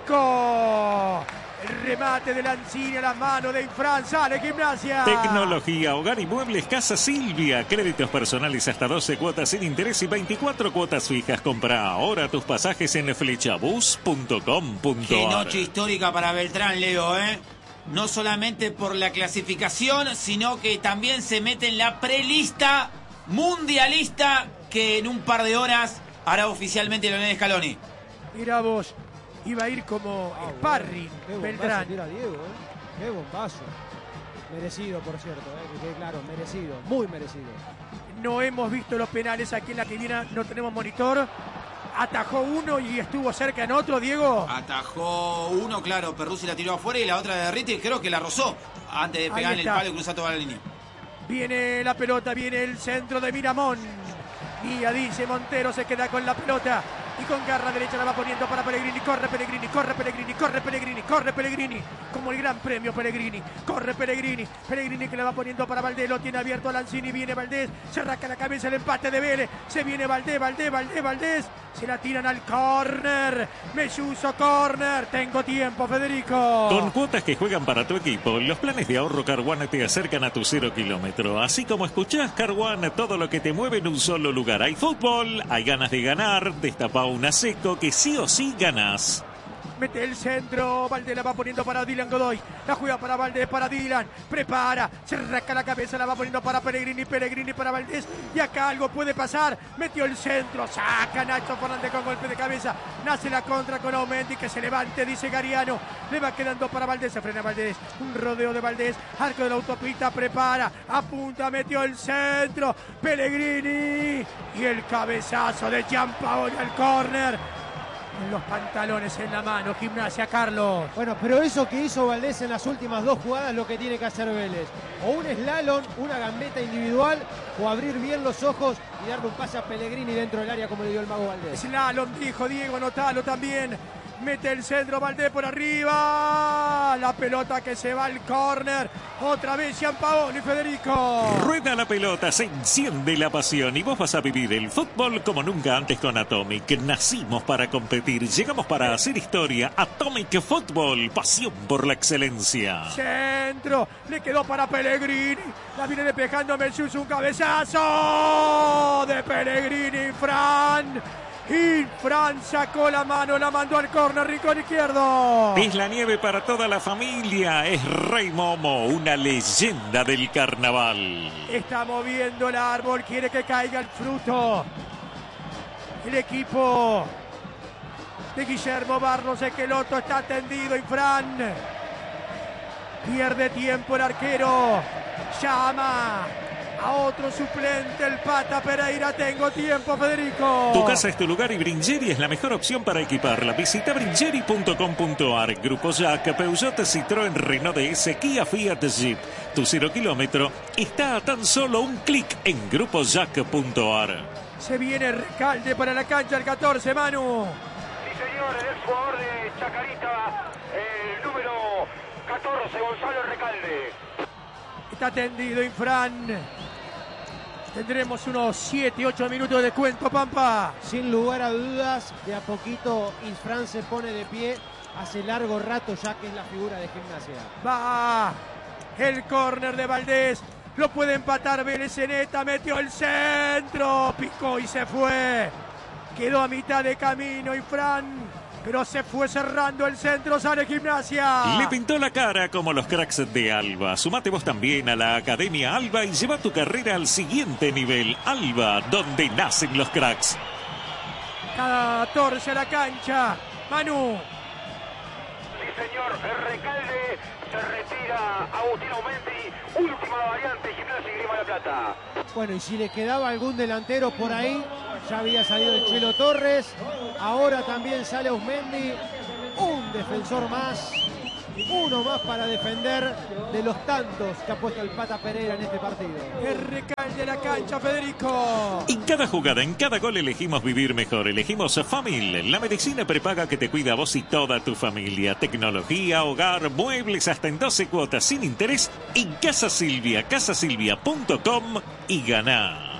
arco. El remate de Lanzini a las manos de Infran, sale Gimnasia. Tecnología, hogar y muebles Casa Silvia. Créditos personales hasta 12 cuotas sin interés y 24 cuotas fijas. Compra ahora tus pasajes en flechabus.com.ar. Qué noche histórica para Beltrán, Leo, ¿eh? No solamente por la clasificación, sino que también se mete en la prelista mundialista que en un par de horas hará oficialmente Lionel Scaloni. Mirá vos. Iba a ir como sparring, Beltrán. Tira Diego, Qué bombazo. Merecido, por cierto, que quede claro, merecido, muy merecido. No hemos visto los penales aquí en la que viene, no tenemos monitor. Atajó uno y estuvo cerca en otro, Diego. Atajó uno, claro, Perruzzi la tiró afuera y la otra de Derriti creo que la rozó antes de pegarle el palo y cruzar toda la línea. Viene la pelota, viene el centro de Miramón. Guía, dice Montero, se queda con la pelota. Y con garra derecha la va poniendo para Pellegrini. Corre Pellegrini, corre Pellegrini, corre Pellegrini, corre Pellegrini. Como el gran premio Pellegrini. Corre Pellegrini. Pellegrini que la va poniendo para Valdés. Lo tiene abierto a Lanzini. Viene Valdés. Se arranca la cabeza el empate de Vélez. Se viene Valdés. Se la tiran al córner. Melluso, córner. Tengo tiempo, Federico. Con cuotas que juegan para tu equipo, los planes de ahorro Car One te acercan a tu 0 kilómetro. Así como escuchás, Car One, todo lo que te mueve en un solo lugar. Hay fútbol, hay ganas de ganar, destapa una seco que sí o sí ganás. Mete el centro, Valdés la va poniendo para Dylan Godoy. La juega para Valdés, para Dylan. Prepara, se rasca la cabeza, la va poniendo para Pellegrini. Pellegrini para Valdés. Y acá algo puede pasar. Metió el centro, saca Nacho Fernández con golpe de cabeza. Nace la contra con Aumendi, que se levante, dice Gariano. Le va quedando para Valdés, se frena Valdés. Un rodeo de Valdés, arco de la autopista, prepara, apunta, metió el centro. Pellegrini. Y el cabezazo de Giampaoli al córner. Los pantalones en la mano, Gimnasia, Carlos. Bueno, pero eso que hizo Valdés en las últimas dos jugadas es lo que tiene que hacer Vélez. O un slalom, una gambeta individual, o abrir bien los ojos y darle un pase a Pellegrini dentro del área como le dio el mago Valdés. Slalom, dijo Diego, anotalo también. Mete el centro, Valdés por arriba. La pelota que se va al córner. Otra vez Giampaoli, Federico. Rueda la pelota, se enciende la pasión y vos vas a vivir el fútbol como nunca antes con Atomic. Nacimos para competir, llegamos para hacer historia. Atomic Fútbol, pasión por la excelencia. Centro, le quedó para Pellegrini. La viene despejando Melchus, un cabezazo de Pellegrini, Fran. Y Fran sacó la mano, la mandó al córner, rincón izquierdo. Es la nieve para toda la familia. Es Rey Momo, una leyenda del carnaval. Está moviendo el árbol, quiere que caiga el fruto. El equipo de Guillermo Barros Esqueloto está tendido y Fran pierde tiempo el arquero. Llama a otro suplente, el Pata Pereira. Tengo tiempo, Federico. Tu casa es tu lugar y Bringeri es la mejor opción para equiparla. Visita bringeri.com.ar. Grupo Jack, Peugeot, Citroën, Renault DS, Kia, Fiat, Jeep. Tu 0 kilómetro está a tan solo un clic en grupojack.ar. Se viene Recalde para la cancha, el 14, Manu. Sí, señor, el jugador de Chacarita, el número 14, Gonzalo Recalde. Está tendido Infran. Tendremos unos 7-8 minutos de descuento, Pampa. Sin lugar a dudas, de a poquito Infran se pone de pie. Hace largo rato ya que es la figura de Gimnasia. Va el córner de Valdés. Lo puede empatar Vélez. Zeneta metió el centro. Picó y se fue. Quedó a mitad de camino Infran. pero se fue cerrando el centro, sale Gimnasia. Le pintó la cara como los cracks de Alba. Sumate vos también a la Academia Alba y lleva tu carrera al siguiente nivel. Alba, donde nacen los cracks. 14 a la cancha. Manu. Sí, señor. El Recalde se retira. Agustín Aumendi. Última variante. Gimnasia y Grima de la Plata. Bueno, y si le quedaba algún delantero por ahí, ya había salido el Chelo Torres. Ahora también sale Aumendi. Un defensor más. Uno más para defender de los tantos que ha puesto el Pata Pereira en este partido. El Recalde a la cancha, Federico. En cada jugada, en cada gol elegimos vivir mejor. Elegimos Famil, la medicina prepaga que te cuida a vos y toda tu familia. Tecnología, hogar, muebles hasta en 12 cuotas sin interés en Casa Silvia, casasilvia.com y ganá.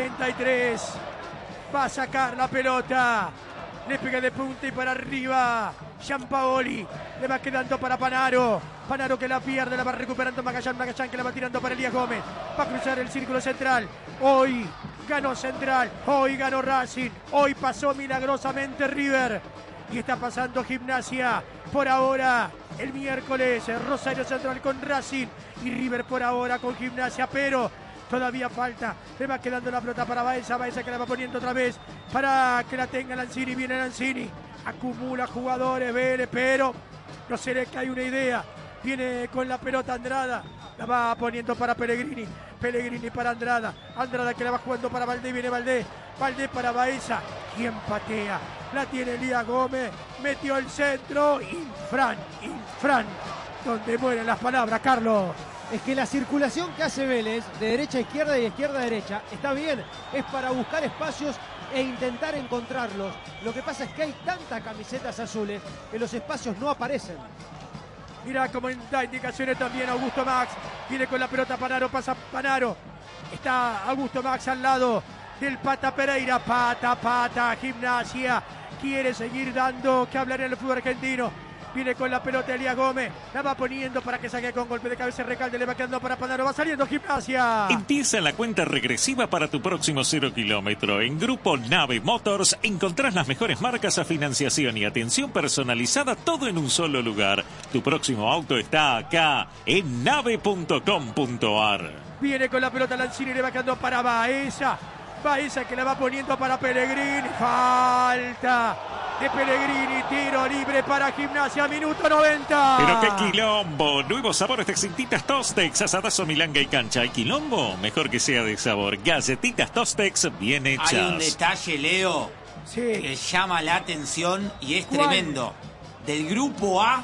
43. Va a sacar la pelota. Le pega de punta y para arriba. Gianpaoli. Le va quedando para Panaro. Panaro que la pierde, la va recuperando Magallán. Magallán que la va tirando para Elías Gómez. Va a cruzar el círculo central. Hoy ganó Central. Hoy ganó Racing. Hoy pasó milagrosamente River. Y está pasando Gimnasia. Por ahora, el miércoles, Rosario Central con Racing. Y River por ahora con Gimnasia. Pero todavía falta. Le va quedando la pelota para Baeza. Baeza que la va poniendo otra vez para que la tenga Lanzini. Viene Lanzini. Acumula jugadores Vélez, pero no se le cae una idea. Viene con la pelota Andrada. La va poniendo para Pellegrini. Pellegrini para Andrada. Andrada que la va jugando para Valdés. Viene Valdés. Valdés para Baeza. ¿Quién patea? La tiene Elías Gómez. Metió el centro. Infran. Donde mueren las palabras, Carlos. Es que la circulación que hace Vélez, de derecha a izquierda y izquierda a derecha, está bien. Es para buscar espacios e intentar encontrarlos. Lo que pasa es que hay tantas camisetas azules que los espacios no aparecen. Mira cómo da indicaciones también Augusto Max. Viene con la pelota Panaro, pasa Panaro. Está Augusto Max al lado del Pata Pereira. Pata, Gimnasia. Quiere seguir dando que hablar en el fútbol argentino. Viene con la pelota Elías Gómez. La va poniendo para que saque con golpe de cabeza Recalde. Le va quedando para Panaro. Va saliendo Gimnasia. Empieza la cuenta regresiva para tu próximo 0 kilómetro. En Grupo Nave Motors encontrás las mejores marcas a financiación y atención personalizada, todo en un solo lugar. Tu próximo auto está acá, en nave.com.ar. Viene con la pelota Lanzini. Le va quedando para Baeza. Baeza que la va poniendo para Pellegrini. Falta de Pellegrini, tiro libre para Gimnasia, minuto 90. Pero qué quilombo, nuevos sabores de Tintitas Tostex, asadazo, milanga y cancha. ¿Hay quilombo? Mejor que sea de sabor. Galletitas Tostex bien hechas. Hay un detalle, Leo, Sí. que llama la atención y es ¿Cuál? tremendo. Del grupo A,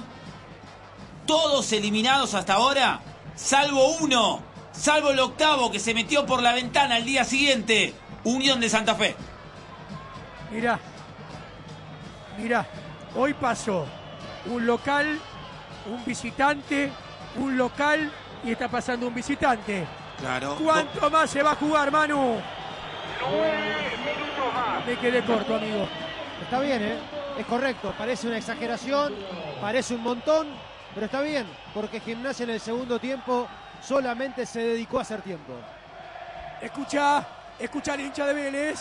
todos eliminados hasta ahora, salvo uno, salvo el octavo que se metió por la ventana el día siguiente, Unión de Santa Fe. Mirá, hoy pasó un local, un visitante, un local y está pasando un visitante. Claro. ¿Cuánto más se va a jugar, Manu? 9 minutos más. Me quedé corto, amigo. Está bien, ¿eh? Es correcto. Parece una exageración, parece un montón, pero está bien, porque Gimnasia en el segundo tiempo solamente se dedicó a hacer tiempo. Escucha al hincha de Vélez.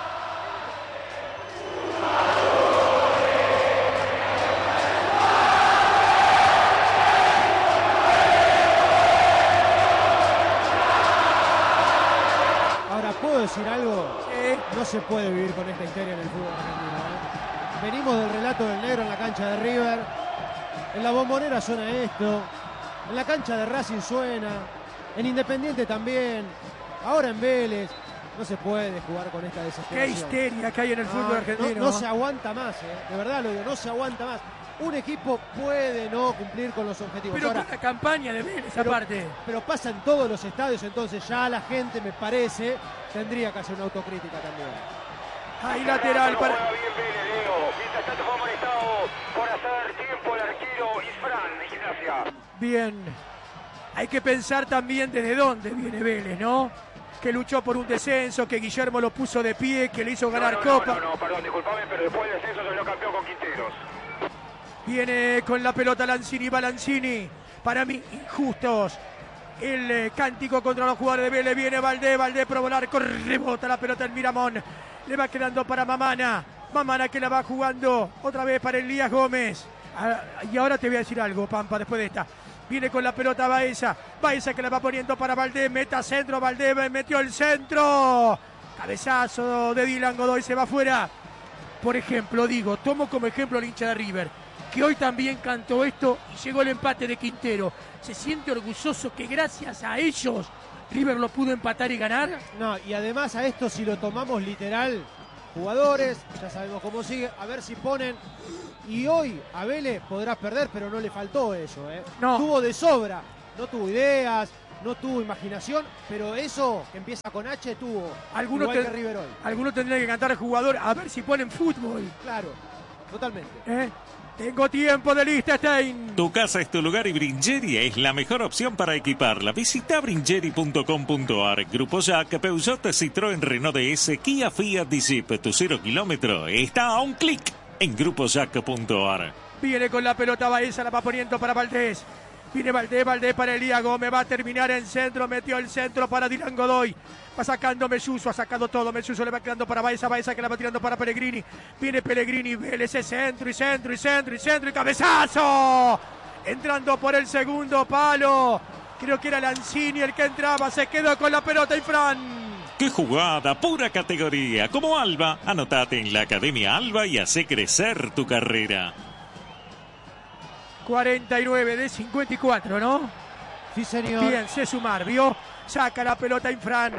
Ahora, ¿puedo decir algo? Sí. No se puede vivir con esta histeria en el fútbol argentino, ¿eh? Venimos del relato del negro en la cancha de River. En la Bombonera suena esto. En la cancha de Racing suena. En Independiente también. Ahora en Vélez. No se puede jugar con esta Qué desesperación. histeria que hay en el fútbol argentino. No se aguanta más, ¿eh? De verdad lo digo, no se aguanta más. Un equipo puede no cumplir con los objetivos. Pero Ahora, con la campaña de Vélez pero- aparte. pero pasa en todos los estadios, entonces ya la gente, me parece, tendría que hacer una autocrítica también. Hay lateral No para... juega bien Vélez, Leo. Mientras tanto fue amonestado por hacer tiempo el arquero Isfran de Gimnasia. Bien. Hay que pensar también desde dónde viene Vélez, ¿no? Que luchó por un descenso, que Guillermo lo puso de pie, que le hizo ganar Copa. No, perdón, disculpame, pero después del descenso salió campeón con Quinteros. Viene con la pelota Lanzini, va Lanzini. Para mí, injustos. El cántico contra los jugadores de Vélez. Viene Valdés por volar, rebota la pelota en Miramón. Le va quedando para Mamana. Mamana que la va jugando otra vez para Elías Gómez. Y ahora te voy a decir algo, Pampa, después de esta. Viene con la pelota Baeza. Baeza que la va poniendo para Valdés. Meta centro, Valdés metió el centro. Cabezazo de Dylan Godoy, se va afuera. Por ejemplo, tomo como ejemplo al hincha de River, que hoy también cantó esto y llegó el empate de Quintero. ¿Se siente orgulloso que gracias a ellos River lo pudo empatar y ganar? No, y además a esto, si lo tomamos literal, jugadores, ya sabemos cómo sigue, a ver si ponen. Y hoy a Vélez podrás perder, pero no le faltó eso, ¿eh? No. Tuvo de sobra, no tuvo ideas, no tuvo imaginación, pero eso que empieza con H tuvo. Igual que River hoy. Algunos tendrían que cantar al jugador a ver si ponen fútbol. Claro, totalmente. Tengo tiempo de Liechtenstein. Tu casa es tu lugar y Bringeria es la mejor opción para equiparla. Visita bringeri.com.ar. Grupo Jack, Peugeot, Citroën, Renault DS, Kia, Fiat, Jeep. Tu 0 kilómetro está a un clic en grupojack.ar. Viene con la pelota Baeza, la va poniendo para Valdés. Viene Valdés para Elías Gómez, va a terminar en centro, metió el centro para Dylan Godoy. Va sacando Melluso, ha sacado todo. Melluso le va quedando para Baeza que la va tirando para Pellegrini. Viene Pellegrini, Vélez, centro y cabezazo. Entrando por el segundo palo. Creo que era Lanzini el que entraba, se quedó con la pelota y Fran. ¡Qué jugada! Pura categoría. Como Alba, anotate en la Academia Alba y hace crecer tu carrera. 49 de 54, ¿no? Sí, señor. Bien, sé sumar, ¿vio? Saca la pelota Infran.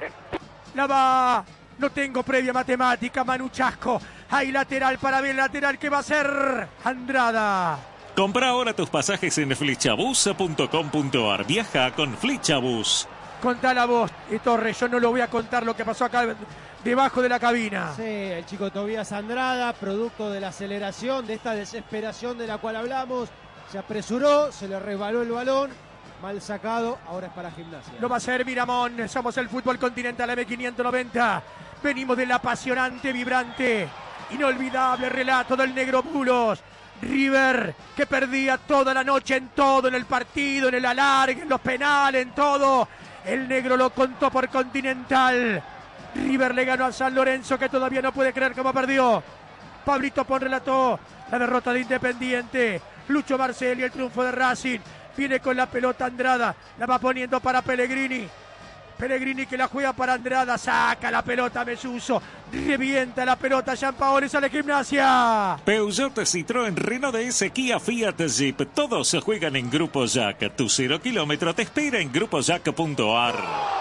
La va. No tengo previa matemática, Manu Chasco. Hay lateral para ver, lateral que va a ser Andrada. Compra ahora tus pasajes en flechabus.com.ar. Viaja con Flechabus. Contá la voz, Torres. Yo no lo voy a contar lo que pasó acá debajo de la cabina. Sí, el chico Tobías Andrada, producto de la aceleración, de esta desesperación de la cual hablamos, se apresuró, se le resbaló el balón, mal sacado, ahora es para Gimnasia. Lo va a hacer Miramón, somos el fútbol continental M590, venimos del apasionante, vibrante, inolvidable relato del negro Bulos. River, que perdía toda la noche en todo, en el partido, en el alargue, en los penales, en todo. El negro lo contó por Continental. River le ganó a San Lorenzo, que todavía no puede creer cómo perdió. Pablito Pon relató la derrota de Independiente. Lucho Marcelli, el triunfo de Racing. Viene con la pelota Andrada, la va poniendo para Pellegrini. Pellegrini que la juega para Andrada, saca la pelota Melluso, revienta la pelota Gianpaoli, sale Gimnasia. Peugeot, Citroën, Renault DS, Kia, Fiat, Jeep, todos se juegan en Grupo Jack. Tu 0 kilómetro te espera en grupojack.ar.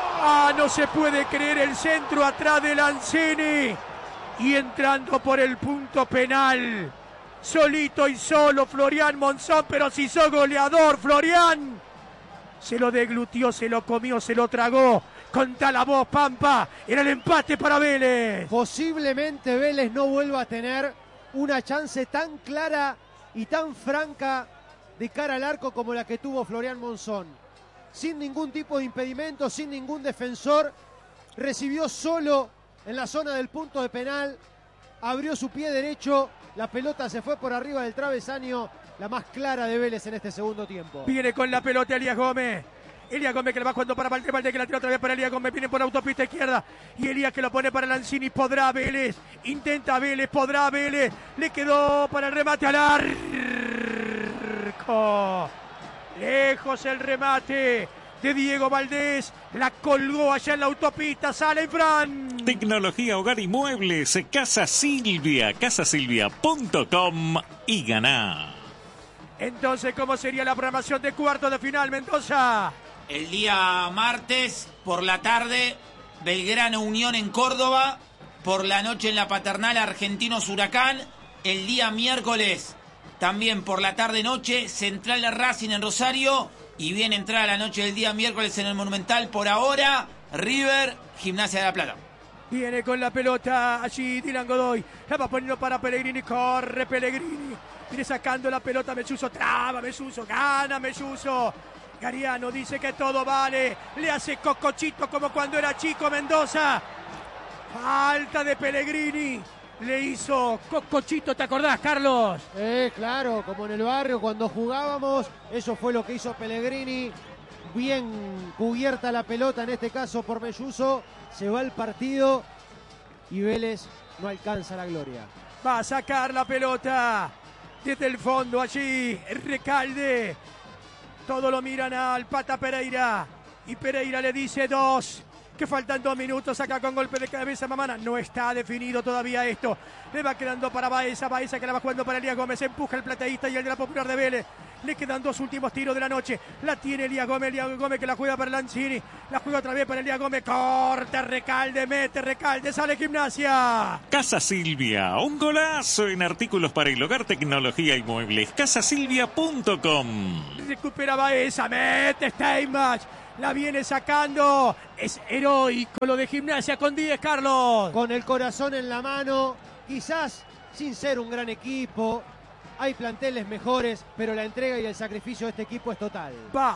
No se puede creer el centro atrás de Lanzini. Y entrando por el punto penal, solito y solo Florian Monzón, pero si sos goleador, Florian. Se lo deglutió, se lo comió, se lo tragó. Contá la voz, Pampa. Era el empate para Vélez. Posiblemente Vélez no vuelva a tener una chance tan clara y tan franca de cara al arco como la que tuvo Florian Monzón. Sin ningún tipo de impedimento, sin ningún defensor. Recibió solo en la zona del punto de penal. Abrió su pie derecho. La pelota se fue por arriba del travesaño. La más clara de Vélez en este segundo tiempo. Viene con la pelota Elías Gómez. Elías Gómez que la va jugando para Valdés. Valdés que la tira otra vez para Elías Gómez. Viene por autopista izquierda. Y Elías que lo pone para Lanzini. Podrá Vélez. Intenta Vélez. Podrá Vélez. Le quedó para el remate al arco. Lejos el remate de Diego Valdés. La colgó allá en la autopista. Sale Fran. Tecnología, hogar y muebles. Casa Silvia. Casasilvia.com y ganá. Entonces, ¿cómo sería la programación de cuartos de final, Mendoza? El día martes, por la tarde, Belgrano Unión en Córdoba. Por la noche en la Paternal, Argentinos Huracán. El día miércoles, también por la tarde-noche, Central Racing en Rosario. Y viene a entrar a la noche del día miércoles en el Monumental. Por ahora, River, Gimnasia de la Plata. Viene con la pelota allí Dylan Godoy. La va poniendo para Pellegrini. Corre Pellegrini. Viene sacando la pelota Melluso. Traba Melluso. Gana Melluso. Gariano dice que todo vale. Le hace cocochito como cuando era chico Mendoza. Falta de Pellegrini. Le hizo cocochito, ¿te acordás, Carlos? Claro, como en el barrio cuando jugábamos. Eso fue lo que hizo Pellegrini. Bien cubierta la pelota, en este caso por Melluso. Se va el partido. y Vélez no alcanza la gloria. Va a sacar la pelota desde el fondo allí, Recalde. Todo lo miran al Pata Pereira. Y Pereira le dice 2. Que faltan 2 minutos acá con golpe de cabeza Mamana. No está definido todavía esto. Le va quedando para Baeza. Baeza que la va jugando para Elías Gómez. Empuja el plateísta y el de la Popular de Vélez. Le quedan 2 últimos tiros de la noche. La tiene Elías Gómez que la juega para Lanzini. La juega otra vez para Elías Gómez. Corta Recalde, mete Recalde, sale Gimnasia. Casa Silvia, un golazo en artículos para el hogar, tecnología y muebles. Casasilvia.com. Recupera Baeza, mete Steinbach. La viene sacando. Es heroico lo de Gimnasia con 10, Carlos. Con el corazón en la mano, quizás sin ser un gran equipo. Hay planteles mejores, pero la entrega y el sacrificio de este equipo es total.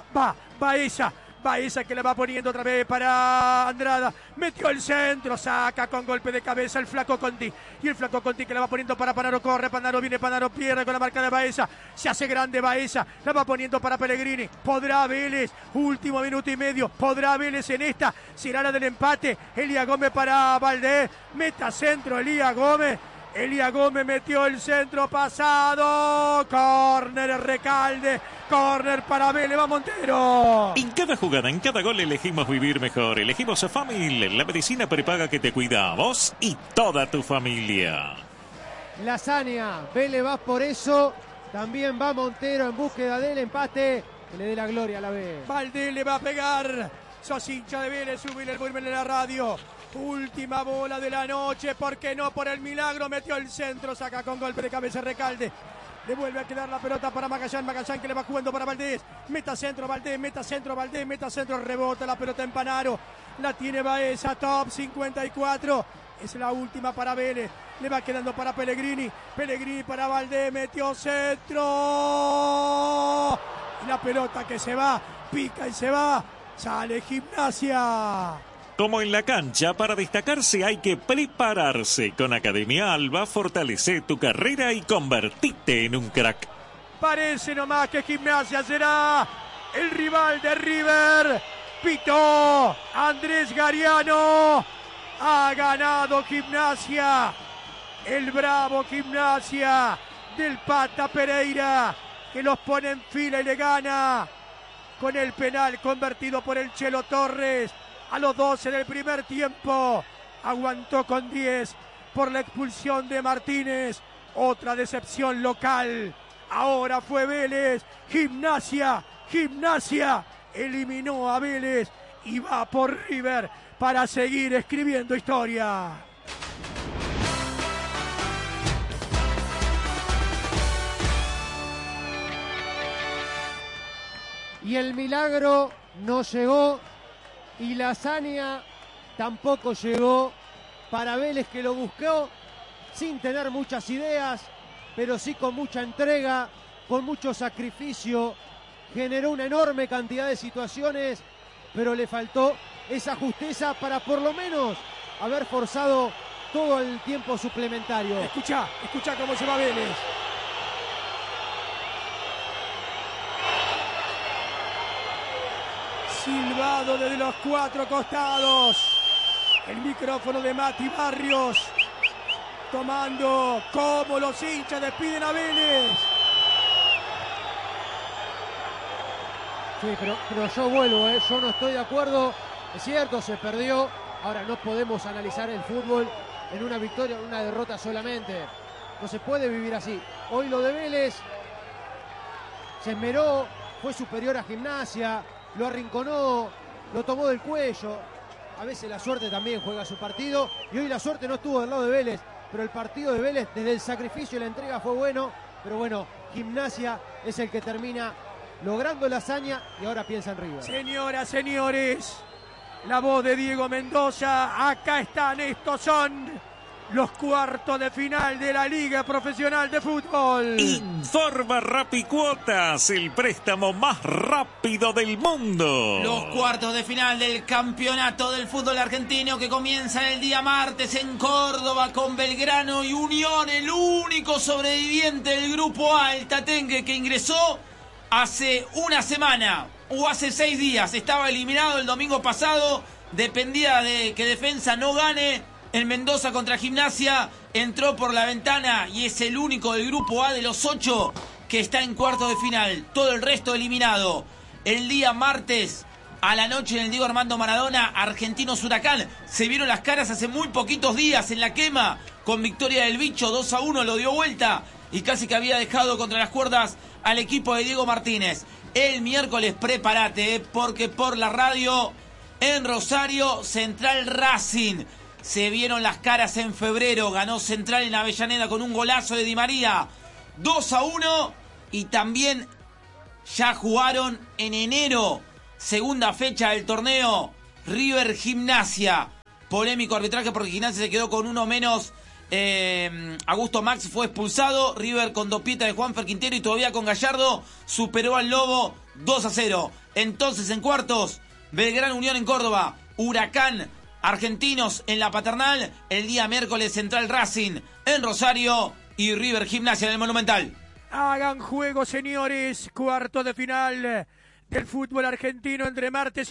Baeza que la va poniendo otra vez para Andrada. Metió el centro, saca con golpe de cabeza el flaco Conti. Y el flaco Conti que la va poniendo para Panaro, corre, Panaro viene, Panaro pierde con la marca de Baeza. Se hace grande Baeza, la va poniendo para Pellegrini. Podrá Vélez, último minuto y medio. Podrá Vélez en esta, será la del empate. Elías Gómez para Valdés, meta centro Elías Gómez. Elías Gómez metió el centro pasado. Córner Recalde. Córner para Vélez. Va Montero. En cada jugada, en cada gol elegimos vivir mejor. Elegimos a Famil, la medicina prepaga que te cuida a vos y toda tu familia. Lasagna, Vélez va por eso. También va Montero en búsqueda del empate. Que le dé la gloria a la B. Valdés le va a pegar. Sos hincha de Vélez, subile el volumen en la radio. Última bola de la noche, porque no por el milagro, metió el centro, saca con golpe de cabeza Recalde. Le vuelve a quedar la pelota para Magallán que le va jugando para Valdés. Meta centro Valdés, meta centro Valdés, meta centro, rebota la pelota en Panaro. La tiene Baeza, top 54. Es la última para Vélez. Le va quedando para Pellegrini. Pellegrini para Valdés, metió centro. Y la pelota que se va, pica y se va. Sale Gimnasia. Como en la cancha, para destacarse hay que prepararse. Con Academia Alba, fortalece tu carrera y convertite en un crack. Parece nomás que Gimnasia será el rival de River. Pitó Andrés Gariano. Ha ganado Gimnasia. El bravo Gimnasia del Pata Pereira, que los pone en fila y le gana con el penal convertido por el Chelo Torres. A los 12 del primer tiempo, aguantó con 10 por la expulsión de Martínez. Otra decepción local. Ahora fue Vélez. Gimnasia eliminó a Vélez y va por River para seguir escribiendo historia. Y el milagro no llegó. Y Lasagna tampoco llegó para Vélez, que lo buscó sin tener muchas ideas, pero sí con mucha entrega, con mucho sacrificio. Generó una enorme cantidad de situaciones, pero le faltó esa justeza para por lo menos haber forzado todo el tiempo suplementario. Escucha cómo se va Vélez. Silbado desde los 4 costados. El micrófono de Mati Barrios. Tomando como los hinchas despiden a Vélez. Sí, pero yo vuelvo, yo no estoy de acuerdo. Es cierto, se perdió. Ahora no podemos analizar el fútbol en una victoria o en una derrota solamente. No se puede vivir así. Hoy lo de Vélez se esmeró, fue superior a Gimnasia. Lo arrinconó, lo tomó del cuello. A veces la suerte también juega su partido. Y hoy la suerte no estuvo del lado de Vélez. Pero el partido de Vélez, desde el sacrificio y la entrega, fue bueno. Pero bueno, Gimnasia es el que termina logrando la hazaña y ahora piensa en River. Señoras, señores, la voz de Diego Mendoza. Acá están, estos son los cuartos de final de la Liga Profesional de Fútbol. Informa Rapicuotas, el préstamo más rápido del mundo. Los cuartos de final del campeonato del fútbol argentino que comienza el día martes en Córdoba con Belgrano y Unión, el único sobreviviente del grupo A, el Tatengue, que ingresó hace una semana o hace 6 días. Estaba eliminado el domingo pasado, dependía de que Defensa no gane En Mendoza contra Gimnasia entró por la ventana y es el único del grupo A de los 8 que está en cuartos de final. Todo el resto eliminado. El día martes a la noche en el Diego Armando Maradona, Argentinos Huracán. Se vieron las caras hace muy poquitos días en la quema con victoria del Bicho. 2-1 lo dio vuelta y casi que había dejado contra las cuerdas al equipo de Diego Martínez. El miércoles prepárate porque por la radio en Rosario, Central Racing. Se vieron las caras en febrero. Ganó Central en Avellaneda con un golazo de Di María. 2-1. Y también ya jugaron en enero. Segunda fecha del torneo. River Gimnasia. Polémico arbitraje porque Gimnasia se quedó con uno menos. Augusto Max fue expulsado. River con dopieta de Juanfer Quintero y todavía con Gallardo superó al Lobo 2-0. Entonces en cuartos, Belgrano Unión en Córdoba. Huracán Argentinos en la Paternal. El día miércoles Central Racing en Rosario y River Gimnasia en el Monumental. Hagan juego, señores. Cuarto de final del fútbol argentino entre martes y